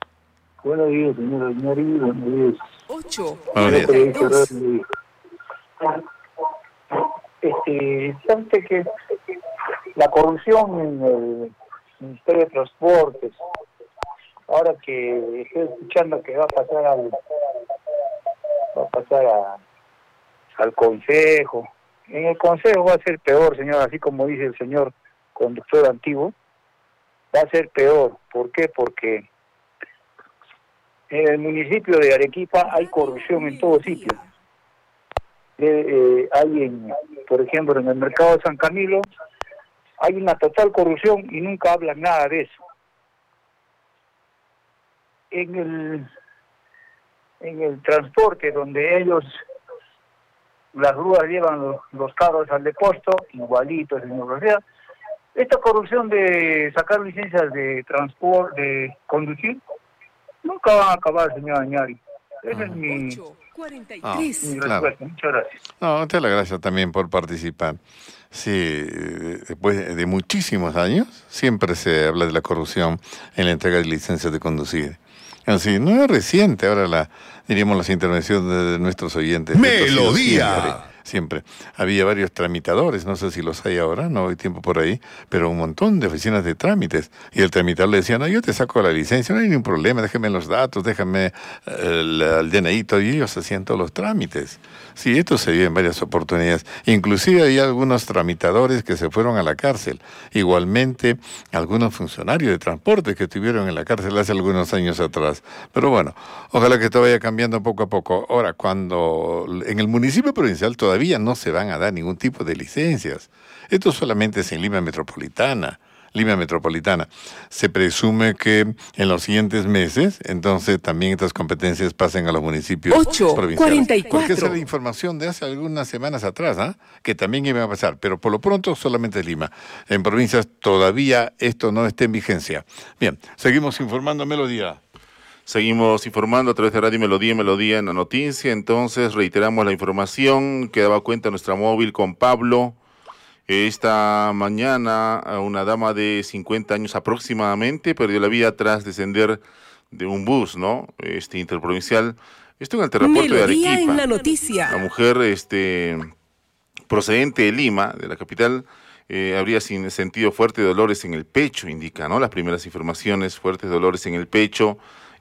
S21: Buenos días, señora Iñari, buenos días.
S10: ocho
S3: Buenos días.
S21: cuarenta y dos. Este, sabe que la corrupción en el Ministerio de Transportes, ahora que estoy escuchando que va a pasar al, va a pasar a, al consejo. En el consejo va a ser peor, señor, así como dice el señor conductor antiguo, va a ser peor. ¿Por qué? Porque en el municipio de Arequipa hay corrupción en todo sitio. Eh, eh, hay, en, por ejemplo, en el mercado de San Camilo, hay una total corrupción y nunca hablan nada de eso. En el, en el transporte, donde ellos, las grúas llevan los, los carros al depósito, igualito, señor García, esta corrupción de sacar licencias de transporte, de conducir, nunca va a acabar, señor Añari. Esa es mi,
S3: Ah,
S21: mi
S3: claro.
S21: respuesta. Muchas gracias.
S3: No, te la gracias también por participar. Sí, eh, después de muchísimos años, siempre se habla de la corrupción en la entrega de licencias de conducir. Así, no es reciente, ahora la diríamos las intervenciones de nuestros oyentes.
S14: Melodía.
S3: Siempre. Había varios tramitadores, no sé si los hay ahora, no hay tiempo por ahí, pero un montón de oficinas de trámites. Y el tramitador le decía, no, yo te saco la licencia, no hay ningún problema, déjame los datos, déjame el, el D N I, todo, y ellos hacían todos los trámites. Sí, esto se vio en varias oportunidades. Inclusive hay algunos tramitadores que se fueron a la cárcel. Igualmente, algunos funcionarios de transporte que estuvieron en la cárcel hace algunos años atrás. Pero bueno, ojalá que todo vaya cambiando poco a poco. Ahora, cuando en el municipio provincial todavía no se van a dar ningún tipo de licencias. Esto solamente es en Lima Metropolitana. Lima Metropolitana. Se presume que en los siguientes meses, entonces también estas competencias pasen a los municipios provinciales.
S10: cuarenta y cuatro.
S3: Porque esa es la información de hace algunas semanas atrás, ¿ah? Que también iba a pasar, pero por lo pronto solamente Lima. En provincias todavía esto no está en vigencia. Bien, seguimos informando Melodía.
S1: Seguimos informando a través de Radio Melodía, Melodía en la noticia. Entonces reiteramos la información que daba cuenta nuestra móvil con Pablo. Esta mañana una dama de cincuenta años aproximadamente perdió la vida tras descender de un bus, ¿no? Este interprovincial. Esto en el terrapuerto de
S10: Melodía
S1: Arequipa.
S10: en la noticia.
S1: La mujer este, procedente de Lima, de la capital, eh, habría sin sentido fuertes dolores en el pecho, indica, ¿no? Las primeras informaciones, fuertes dolores en el pecho,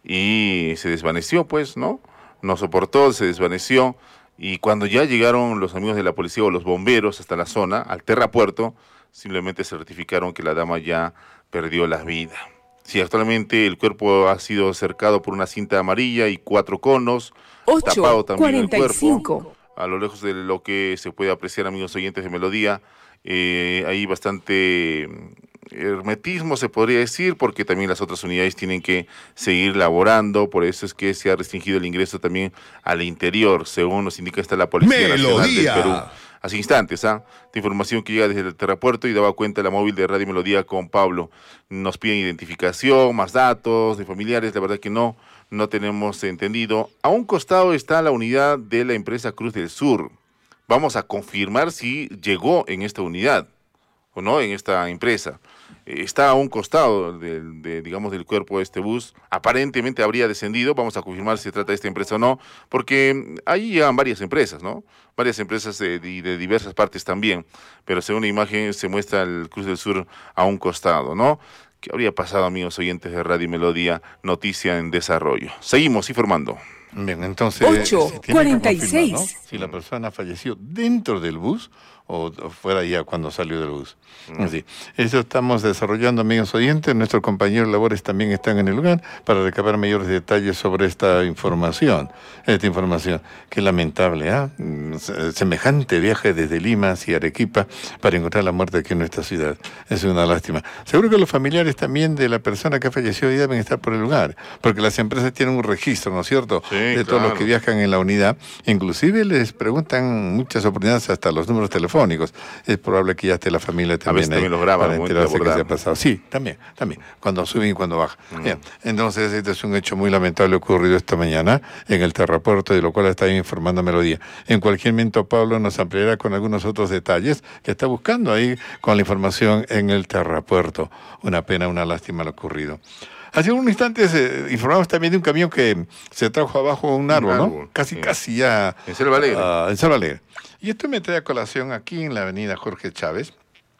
S1: y se desvaneció, pues, ¿no? No soportó, se desvaneció. Y cuando ya llegaron los amigos de la policía o los bomberos hasta la zona, al terrapuerto, simplemente certificaron que la dama ya perdió la vida. Sí, actualmente el cuerpo ha sido cercado por una cinta amarilla y cuatro conos, tapado también el cuerpo. A lo lejos de lo que se puede apreciar, amigos oyentes de Melodía, eh, hay bastante hermetismo, se podría decir, porque también las otras unidades tienen que seguir laborando, por eso es que se ha restringido el ingreso también al interior, según nos indica esta la Policía Nacional del Perú. Hace instantes, ¿ah? Esta información que llega desde el terrapuerto y daba cuenta la móvil de Radio Melodía con Pablo. Nos piden identificación, más datos de familiares, la verdad que no, no tenemos entendido. A un costado está la unidad de la empresa Cruz del Sur. Vamos a confirmar si llegó en esta unidad o no, en esta empresa. Está a un costado del, de, digamos, del cuerpo de este bus. Aparentemente habría descendido. Vamos a confirmar si se trata de esta empresa o no, porque ahí llegan varias empresas, ¿no? Varias empresas de, de, de diversas partes también. Pero según la imagen se muestra el Cruz del Sur a un costado, ¿no? ¿Qué habría pasado, amigos oyentes de Radio Melodía? Noticia en desarrollo. Seguimos informando.
S3: Bien, entonces,
S10: ocho cuarenta y seis.
S3: ¿no? Si la persona falleció dentro del bus o fuera ya cuando salió del bus. Mm. Así. Eso estamos desarrollando, amigos oyentes. Nuestros compañeros de labores también están en el lugar para recabar mayores detalles sobre esta información. Esta información, que lamentable, ¿ah? ¿eh? Semejante viaje desde Lima hacia Arequipa para encontrar la muerte aquí en nuestra ciudad. Es una lástima. Seguro que los familiares también de la persona que falleció hoy deben estar por el lugar, porque las empresas tienen un registro, ¿no es cierto?, sí, de todos claro. los que viajan en la unidad. Inclusive les preguntan muchas oportunidades hasta los números telefónicos. Es probable que ya esté la familia también. A veces
S1: ahí también los graban
S3: para enterarse que se ha pasado. Sí, también, también. Cuando suben y cuando bajan. Mm. Bien. Entonces, este es un hecho muy lamentable ocurrido esta mañana en el terrapuerto, de lo cual está informando Melodía. En cualquier momento, Pablo nos ampliará con algunos otros detalles que está buscando ahí con la información en el terrapuerto. Una pena, una lástima lo ocurrido. Hace unos instantes eh, informamos también de un camión que se trajo abajo un árbol, un árbol ¿no? Casi, sí. casi ya...
S1: En Selva Alegre.
S3: Uh, en Selva Alegre. Y esto me trae a colación aquí en la avenida Jorge Chávez.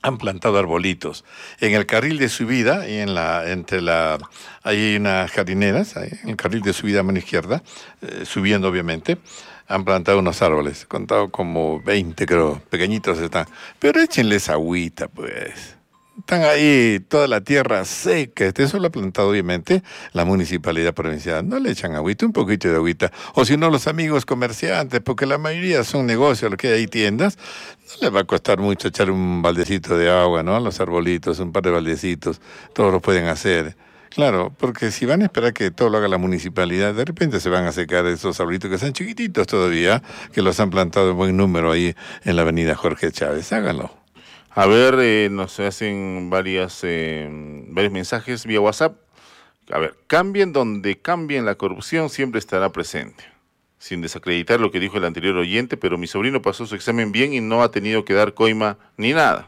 S3: han plantado arbolitos. En el carril de subida, y en la, entre la, hay unas jardineras, ahí, en el carril de subida a mano izquierda, eh, subiendo obviamente, han plantado unos árboles, contado como veinte creo, pequeñitos están. Pero échenles agüita, pues. Están ahí toda la tierra seca. Eso lo ha plantado obviamente la municipalidad provincial. No le echan agüita, un poquito de agüita. O si no, los amigos comerciantes, porque la mayoría son negocios, lo que hay tiendas, no les va a costar mucho echar un baldecito de agua, ¿no? Los arbolitos, un par de baldecitos, todos lo pueden hacer. Claro, porque si van a esperar que todo lo haga la municipalidad, de repente se van a secar esos arbolitos que están chiquititos todavía, que los han plantado en buen número ahí en la avenida Jorge Chávez. Háganlo.
S1: A ver, eh, nos hacen varias, eh, varios mensajes vía WhatsApp. A ver, cambien donde cambien, la corrupción siempre estará presente. Sin desacreditar lo que dijo el anterior oyente, pero mi sobrino pasó su examen bien y no ha tenido que dar coima ni nada.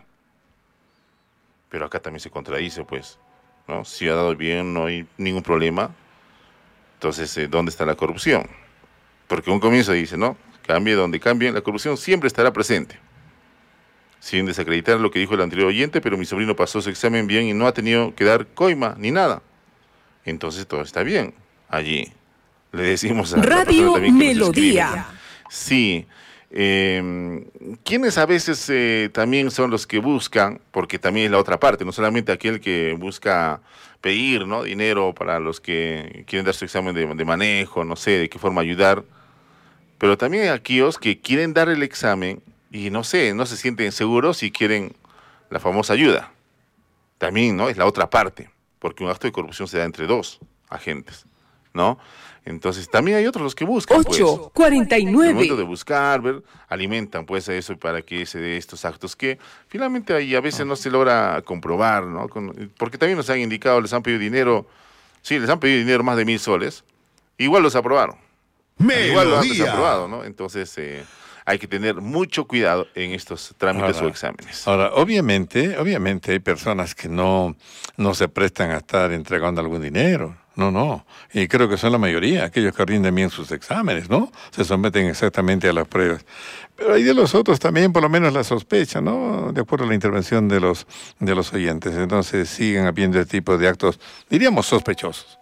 S1: Pero acá también se contradice, pues, ¿no? Si ha dado bien, no hay ningún problema. Entonces, eh, ¿dónde está la corrupción? Porque un comienzo dice, ¿no? Cambie donde cambien, la corrupción siempre estará presente. Sin desacreditar lo que dijo el anterior oyente, pero mi sobrino pasó su examen bien y no ha tenido que dar coima ni nada. Entonces todo está bien allí. Le decimos a
S10: Radio
S1: la también que
S10: Melodía.
S1: Sí. Eh, quienes a veces eh, también son los que buscan, porque también es la otra parte, no solamente aquel que busca pedir, ¿no?, dinero para los que quieren dar su examen de, de manejo, no sé de qué forma ayudar, pero también hay aquellos que quieren dar el examen y no sé, no se sienten seguros si quieren la famosa ayuda. También, ¿no?, es la otra parte, porque un acto de corrupción se da entre dos agentes, ¿no? Entonces también hay otros los que buscan,
S10: ocho cuarenta y nueve.
S1: En el momento de buscar, ver, alimentan pues a eso para que se dé estos actos que finalmente ahí a veces no se logra comprobar, ¿no? Con, porque también nos han indicado, les han pedido dinero, sí, les han pedido dinero más de mil soles, igual los aprobaron.
S14: Melodía.
S1: Igual lo han desaprobado, ¿no? Entonces eh, hay que tener mucho cuidado en estos trámites
S3: Ahora,
S1: o exámenes.
S3: Ahora, obviamente, obviamente hay personas que no, no se prestan a estar entregando algún dinero. No, no. Y creo que son la mayoría, aquellos que rinden bien sus exámenes, ¿no? Se someten exactamente a las pruebas. Pero hay de los otros también, por lo menos la sospecha, ¿no? De acuerdo a la intervención de los, de los oyentes. Entonces siguen habiendo este tipo de actos, diríamos, sospechosos.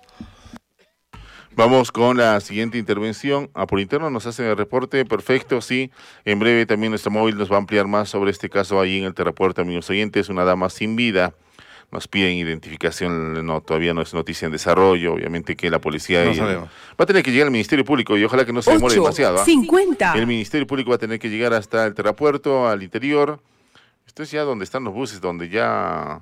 S1: Vamos con la siguiente intervención. A por interno nos hacen el reporte, perfecto, sí. En breve también nuestro móvil nos va a ampliar más sobre este caso ahí en el Terrapuerto, amigos oyentes. Una dama sin vida. Nos piden identificación, no, todavía no es noticia en desarrollo, obviamente que la policía
S3: No
S1: y,
S3: sabemos.
S1: va a tener que llegar al Ministerio Público y ojalá que no se demore demasiado. ¿ah?
S10: cincuenta.
S1: El Ministerio Público va a tener que llegar hasta el Terrapuerto, al interior. Esto es ya donde están los buses, donde ya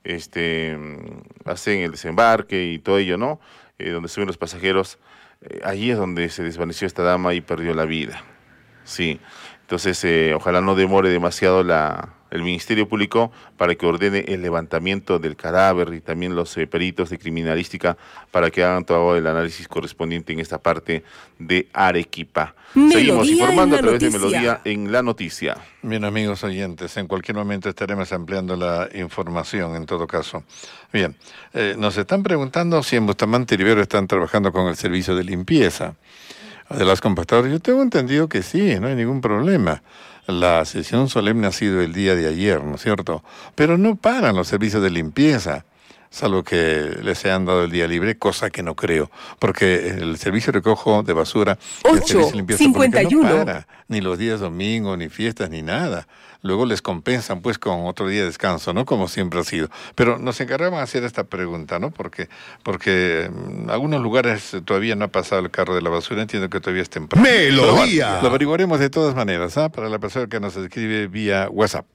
S1: este, hacen el desembarque y todo ello, ¿no? Eh, donde suben los pasajeros. Eh, allí es donde se desvaneció esta dama y perdió la vida. Sí, entonces eh, ojalá no demore demasiado la... el Ministerio Público para que ordene el levantamiento del cadáver y también los eh, peritos de criminalística para que hagan todo el análisis correspondiente en esta parte de Arequipa.
S10: Melodía
S1: Seguimos informando
S10: en
S1: a
S10: la
S1: través de
S10: noticia.
S1: Melodía en la noticia.
S3: Bien, amigos oyentes, en cualquier momento estaremos ampliando la información, en todo caso. Bien, eh, nos están preguntando si en Bustamante y Rivero están trabajando con el servicio de limpieza de las compactadoras. Yo tengo entendido que sí, no hay ningún problema. La sesión solemne ha sido el día de ayer, ¿no es cierto? Pero no paran los servicios de limpieza, salvo que les hayan dado el día libre, cosa que no creo, porque el servicio de recojo de basura, el servicio de limpieza pública no para, ni los días domingos, ni fiestas, ni nada. Luego les compensan pues con otro día de descanso, ¿no? Como siempre ha sido. Pero nos encargaban de hacer esta pregunta, ¿no? Porque, porque en algunos lugares todavía no ha pasado el carro de la basura, entiendo que todavía es temprano.
S14: Melodía.
S3: Pero bueno, lo averiguaremos de todas maneras, ¿ah? Para la persona que nos escribe vía WhatsApp.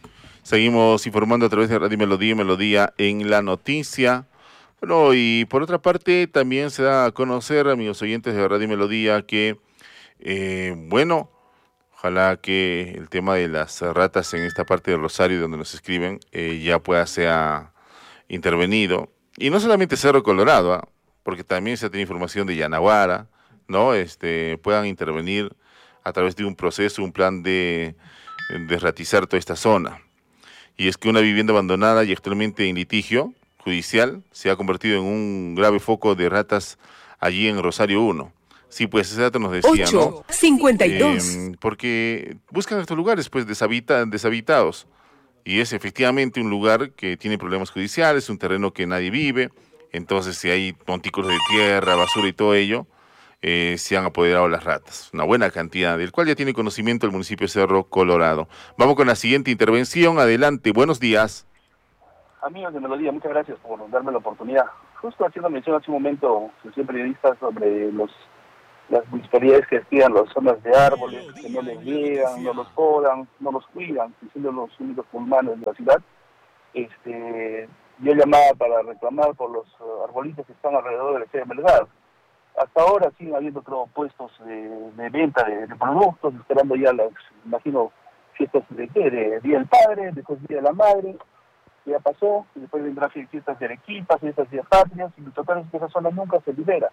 S1: Seguimos informando a través de Radio Melodía, Melodía en la noticia. Bueno, y por otra parte también se da a conocer, amigos oyentes de Radio Melodía, que, eh, bueno, ojalá que el tema de las ratas en esta parte del Rosario donde nos escriben eh, ya pueda ser intervenido. Y no solamente Cerro Colorado, ¿eh? Porque también se tiene información de Yanaguara, ¿no? Este, puedan intervenir a través de un proceso, un plan de desratizar toda esta zona. Y es que una vivienda abandonada y actualmente en litigio judicial se ha convertido en un grave foco de ratas allí en Rosario uno. Sí, pues ese dato nos decía,
S10: ocho
S1: ¿no?
S10: cincuenta y dos.
S1: Eh, porque buscan estos lugares pues deshabita, deshabitados y es efectivamente un lugar que tiene problemas judiciales, un terreno que nadie vive, entonces si hay montículos de tierra, basura y todo ello, eh, se han apoderado las ratas, una buena cantidad, del cual ya tiene conocimiento el municipio de Cerro Colorado. Vamos con la siguiente intervención, adelante, buenos días.
S4: Amigos de Melodía, muchas gracias por darme la oportunidad. Justo haciendo mención hace un momento, soy periodista, sobre los las municipalidades que despidan las zonas de árboles, que no les llegan, no los podan, no los cuidan, siendo los únicos pulmones de la ciudad. Este, yo llamaba para reclamar por los uh, arbolitos que están alrededor del Estadio Melgar. Hasta ahora siguen habiendo creo, puestos de, de venta de, de productos, esperando ya las, imagino, fiestas de, de Día del Padre, después Día de la Madre, que ya pasó, y después vendrán fiestas de Arequipa, fiestas de Patrias, y lo total es que esa zona nunca se libera.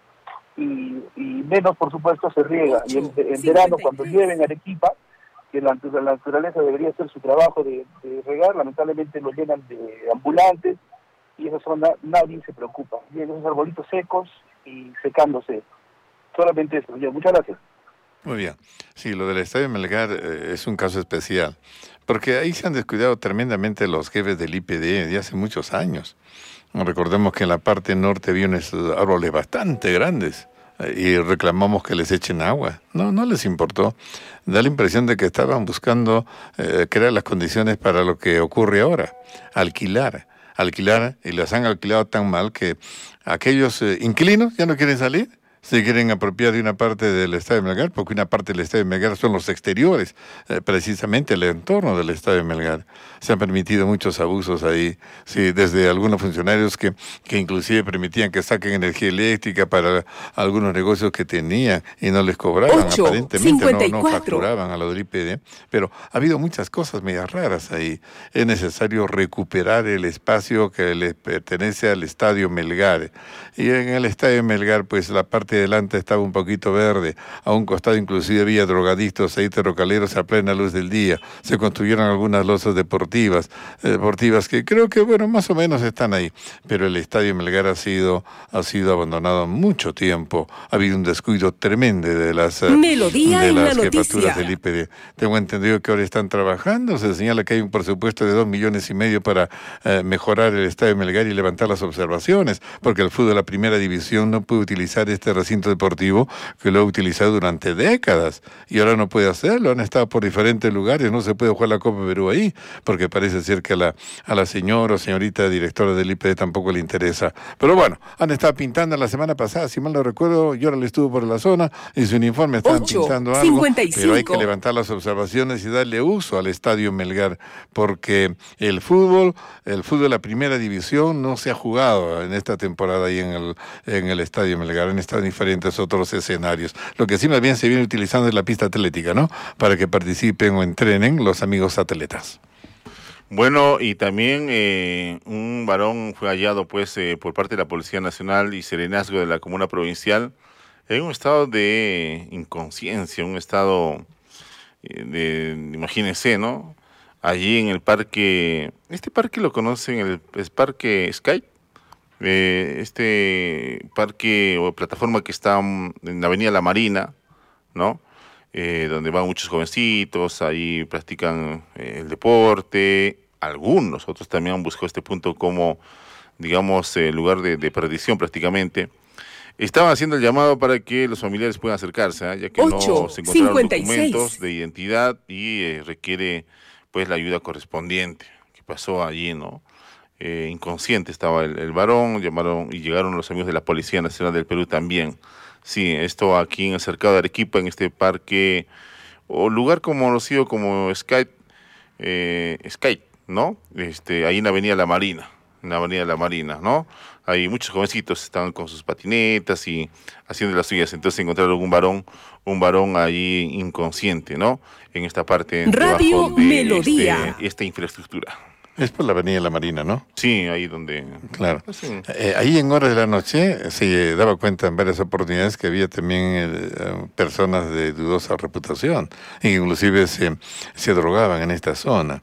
S4: Y, y menos, por supuesto, se riega. Y en, en verano, cuando llueve en Arequipa, que la, la naturaleza debería hacer su trabajo de, de regar, lamentablemente lo llenan de ambulantes, y esa zona nadie se preocupa. Vienen esos arbolitos secos y secándose. Solamente eso. Muchas gracias.
S3: Muy bien. Sí, lo del Estadio Melgar eh, es un caso especial, porque ahí se han descuidado tremendamente los jefes del I P D de hace muchos años. Recordemos que en la parte norte había unos árboles bastante grandes eh, y reclamamos que les echen agua. No, no les importó. Da la impresión de que estaban buscando eh, crear las condiciones para lo que ocurre ahora, alquilar. Alquilar, y las han alquilado tan mal que aquellos eh, inquilinos ya no quieren salir. Se quieren apropiar de una parte del Estadio Melgar, porque una parte del Estadio Melgar son los exteriores, eh, precisamente el entorno del Estadio Melgar. Se han permitido muchos abusos ahí, sí, desde algunos funcionarios que, que inclusive permitían que saquen energía eléctrica para algunos negocios que tenían y no les cobraban,
S10: ocho,
S3: aparentemente no, no facturaban a lo del I P D, pero ha habido muchas cosas medias raras ahí. Es necesario recuperar el espacio que le pertenece al Estadio Melgar, y en el Estadio Melgar pues la parte delante estaba un poquito verde, a un costado inclusive había drogadictos ahí, terrocaleros a plena luz del día, se construyeron algunas losas deportivas, eh, deportivas que creo que bueno, más o menos están ahí, pero el Estadio Melgar ha sido, ha sido abandonado mucho tiempo, ha habido un descuido tremendo de las,
S10: Melodía
S3: de las
S10: en la
S3: jefaturas
S10: noticia.
S3: del I P D. Tengo entendido que ahora están trabajando, se señala que hay un presupuesto de dos millones y medio para eh, mejorar el Estadio Melgar y levantar las observaciones, porque el fútbol de la primera división no puede utilizar este recinto deportivo que lo ha utilizado durante décadas y ahora no puede hacerlo. Han estado por diferentes lugares, no se puede jugar la Copa Perú ahí, porque parece ser que a la, a la señora o señorita directora del I P D tampoco le interesa. Pero bueno, han estado pintando la semana pasada, si mal no recuerdo, yo ahora le estuve por la zona y su uniforme estaban
S10: ocho,
S3: pintando algo,
S10: cincuenta y cinco.
S3: pero hay que levantar las observaciones y darle uso al Estadio Melgar, porque el fútbol, el fútbol de la primera división no se ha jugado en esta temporada ahí en el, en el Estadio Melgar, han estado en diferentes otros escenarios. Lo que sí más bien se viene utilizando es la pista atlética, ¿no? Para que participen o entrenen los amigos atletas.
S1: Bueno, y también eh, un varón fue hallado pues eh, por parte de la Policía Nacional y Serenazgo de la Comuna Provincial en un estado de inconsciencia, un estado eh, de, imagínense, ¿no? Allí en el parque, este parque lo conocen, el, el parque Sky. Eh, este parque o plataforma que está en la Avenida La Marina, ¿no? Eh, donde van muchos jovencitos, ahí practican eh, el deporte, algunos, otros también han buscado este punto como, digamos, eh, lugar de, de perdición prácticamente. Estaban haciendo el llamado para que los familiares puedan acercarse, ¿eh? Ya que
S10: ocho,
S1: no se encontraron
S10: cincuenta y seis.
S1: documentos de identidad y eh, requiere pues la ayuda correspondiente. ¿Qué pasó allí, no? Eh, inconsciente estaba el, el varón, llamaron y llegaron los amigos de la Policía Nacional del Perú también. Sí, esto aquí en el cercado de Arequipa, en este parque, o lugar conocido como Sky, eh, Sky, ¿no? Este, ahí en la Avenida La Marina, en la Avenida La Marina, ¿no? Hay muchos jovencitos estaban con sus patinetas y haciendo las suyas, entonces encontraron un varón, un varón ahí inconsciente, ¿no? En esta parte
S10: Radio
S1: debajo de
S10: Melodía.
S1: este, esta infraestructura.
S3: Es por la Avenida La Marina, ¿no?
S1: Sí, ahí donde...
S3: Claro.
S1: Sí.
S3: Eh, ahí en horas de la noche se daba cuenta en varias oportunidades que había también eh, personas de dudosa reputación, inclusive se, se drogaban en esta zona.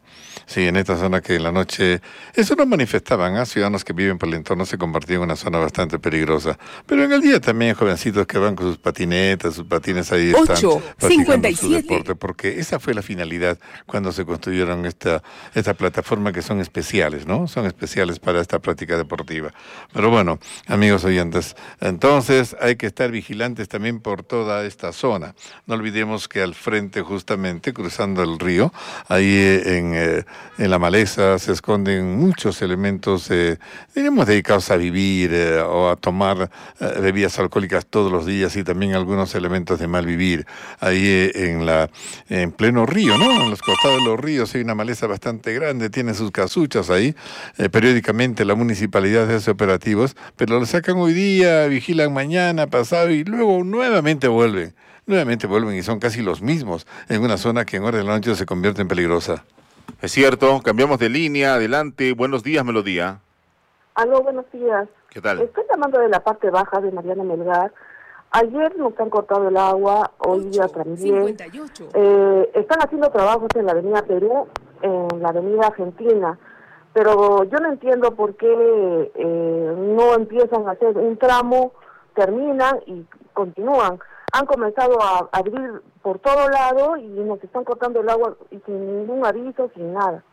S3: Sí, en esta zona que en la noche, eso no manifestaban, ¿eh? Ciudadanos que viven por el entorno se convertían en una zona bastante peligrosa. Pero en el día también jovencitos que van con sus patinetas, sus patines ahí están practicando su deporte, porque esa fue la finalidad cuando se construyeron esta, esta plataforma, que son especiales, ¿no? Son especiales para esta práctica deportiva. Pero bueno, amigos oyentes, entonces hay que estar vigilantes también por toda esta zona. No olvidemos que al frente, justamente, cruzando el río, ahí en... Eh, En la maleza se esconden muchos elementos, eh, diríamos, dedicados a vivir eh, o a tomar eh, bebidas alcohólicas todos los días, y también algunos elementos de mal vivir. Ahí eh, en la en pleno río, ¿no? En los costados de los ríos hay una maleza bastante grande, tiene sus casuchas ahí. Eh, periódicamente la municipalidad hace operativos, pero lo sacan hoy día, vigilan mañana, pasado, y luego nuevamente vuelven. Nuevamente vuelven y son casi los mismos en una zona que en hora de la noche se convierte en peligrosa.
S1: Es cierto, cambiamos de línea, adelante. Buenos días, Melodía.
S6: Aló, buenos días.
S1: ¿Qué tal?
S6: Estoy llamando de la parte baja de Mariano Melgar. Ayer nos han cortado el agua, hoy día también. Eh, están haciendo trabajos en la avenida Perú, en la avenida Argentina, pero yo no entiendo por qué eh, no empiezan a hacer un tramo, terminan y continúan. Han comenzado a abrir por todo lado y nos están cortando el agua y sin ningún aviso, sin nada.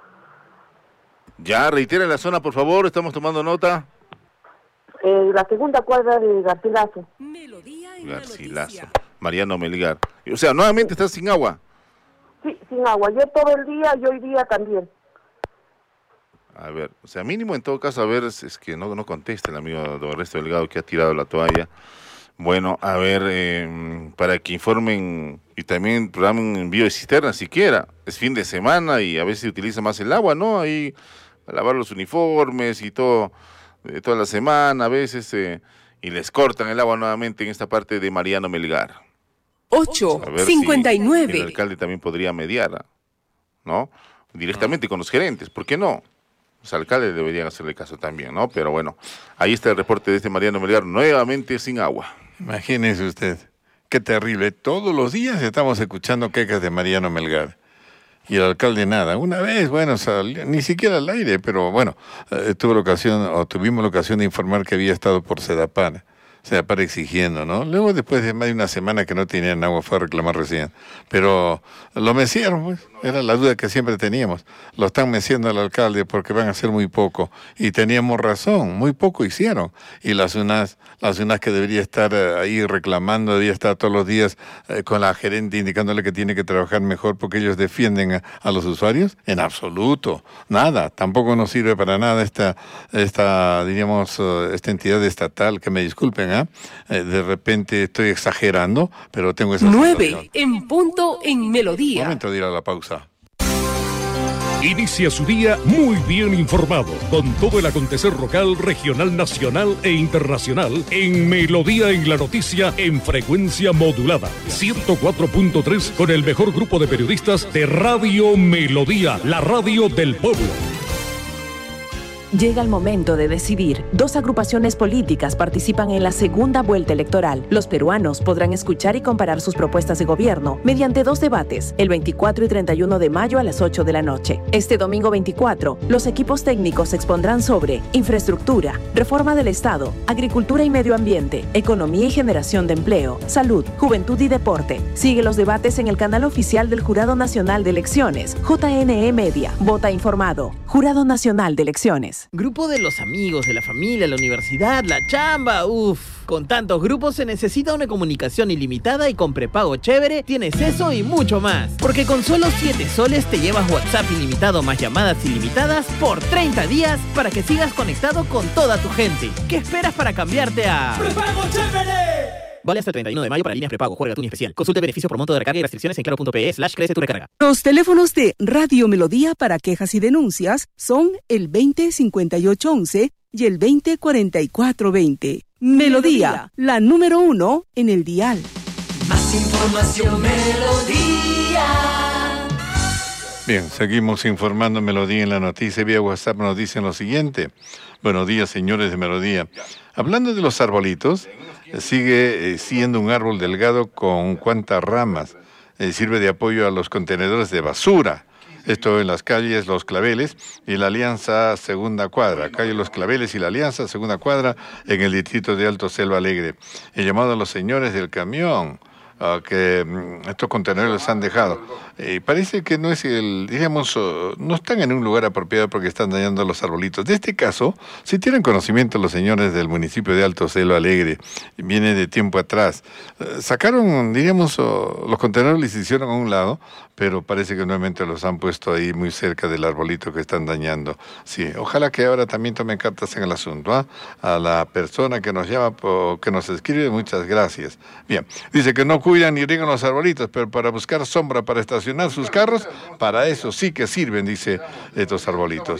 S1: Ya, reitera la zona, por favor, estamos tomando nota.
S6: Eh, la segunda cuadra de Garcilaso.
S1: Garcilaso, Mariano Melgar. O sea, nuevamente estás sin agua.
S6: Sí, sin agua. Ayer todo el día y hoy día también.
S1: A ver, o sea, mínimo en todo caso, a ver, es, es que no, no contesta el amigo don Ernesto Delgado, que ha tirado la toalla. Bueno, a ver, eh, para que informen y también programen envío de cisternas siquiera. Es fin de semana y a veces se utiliza más el agua, ¿no? Ahí a lavar los uniformes y todo, eh, toda la semana a veces, eh, y les cortan el agua nuevamente en esta parte de Mariano Melgar.
S10: ocho cincuenta y nueve.
S1: Si el alcalde también podría mediar, ¿no? Directamente con los gerentes, ¿por qué no? Los alcaldes deberían hacerle caso también, ¿no? Pero bueno, ahí está el reporte de este Mariano Melgar, nuevamente sin agua.
S3: Imagínese usted, qué terrible. Todos los días estamos escuchando quejas de Mariano Melgar. Y el alcalde nada. Una vez, bueno, salió, ni siquiera al aire, pero bueno, eh, tuvo la ocasión, o tuvimos la ocasión de informar que había estado por Sedapar. Sedapar exigiendo, ¿no? Luego, después de más de una semana que no tenían agua, fue a reclamar recién. Pero lo mecieron, pues. Era la duda que siempre teníamos. Lo están meciendo al alcalde porque van a hacer muy poco. Y teníamos razón, muy poco hicieron. Y las unas, las unas que debería estar eh, ahí reclamando, debería estar todos los días eh, con la gerente indicándole que tiene que trabajar mejor porque ellos defienden a, a los usuarios. En absoluto, nada. Tampoco nos sirve para nada esta, esta diríamos, uh, esta entidad estatal, que me disculpen, ¿eh? Eh, de repente estoy exagerando, pero tengo esa
S10: Nueve
S3: sensación.
S10: en punto en Melodía.
S3: Momento de ir a la pausa.
S22: Inicia su día muy bien informado, con todo el acontecer local, regional, nacional e internacional en Melodía en la Noticia en frecuencia modulada. ciento cuatro punto tres con el mejor grupo de periodistas de Radio Melodía, la radio del pueblo.
S23: Llega el momento de decidir. Dos agrupaciones políticas participan en la segunda vuelta electoral. Los peruanos podrán escuchar y comparar sus propuestas de gobierno mediante dos debates, el veinticuatro y treinta y uno de mayo a las ocho de la noche. Este domingo veinticuatro, los equipos técnicos expondrán sobre infraestructura, reforma del Estado, agricultura y medio ambiente, economía y generación de empleo, salud, juventud y deporte. Sigue los debates en el canal oficial del Jurado Nacional de Elecciones, J N E Media. Vota informado. Jurado Nacional de Elecciones.
S24: Grupo de los amigos, de la familia, la universidad, la chamba, uff. Con tantos grupos se necesita una comunicación ilimitada y con prepago chévere tienes eso y mucho más. Porque con solo siete soles te llevas WhatsApp ilimitado más llamadas ilimitadas por treinta días para que sigas conectado con toda tu gente. ¿Qué esperas para cambiarte a
S17: ¡Prepago chévere!
S24: Vale hasta el treinta y uno de mayo para líneas prepago. Juega tú ni especial. Consulta el beneficio por monto de recarga y restricciones en claro.pe slash crece tu recarga.
S10: Los teléfonos de Radio Melodía para quejas y denuncias son el veinte cincuenta y ocho once y el veinte cuarenta y cuatro veinte. Melodía, la número uno en el dial.
S17: Más información, Melodía.
S3: Bien, seguimos informando Melodía en la noticia. Vía WhatsApp nos dicen lo siguiente. Buenos días, señores de Melodía. Hablando de los arbolitos, sigue eh, siendo un árbol delgado con cuantas ramas. Eh, sirve de apoyo a los contenedores de basura. Esto en las calles Los Claveles y la Alianza Segunda Cuadra. Calle Los Claveles y la Alianza Segunda Cuadra en el distrito de Alto Selva Alegre. He llamado a los señores del camión. Uh, que um, estos contenedores los han dejado. Y eh, parece que no es el, digamos, uh, no están en un lugar apropiado porque están dañando los arbolitos. De este caso, si tienen conocimiento los señores del municipio de Alto Selva Alegre, viene de tiempo atrás, uh, sacaron, diríamos, uh, los contenedores les hicieron a un lado, pero parece que nuevamente los han puesto ahí muy cerca del arbolito que están dañando. Sí, ojalá que ahora también tomen cartas en el asunto. ¿eh? A la persona que nos llama, o que nos escribe, muchas gracias. Bien, dice que no cuidan ni riegan los arbolitos, pero para buscar sombra para estacionar sus carros, para eso sí que sirven, dice, estos arbolitos.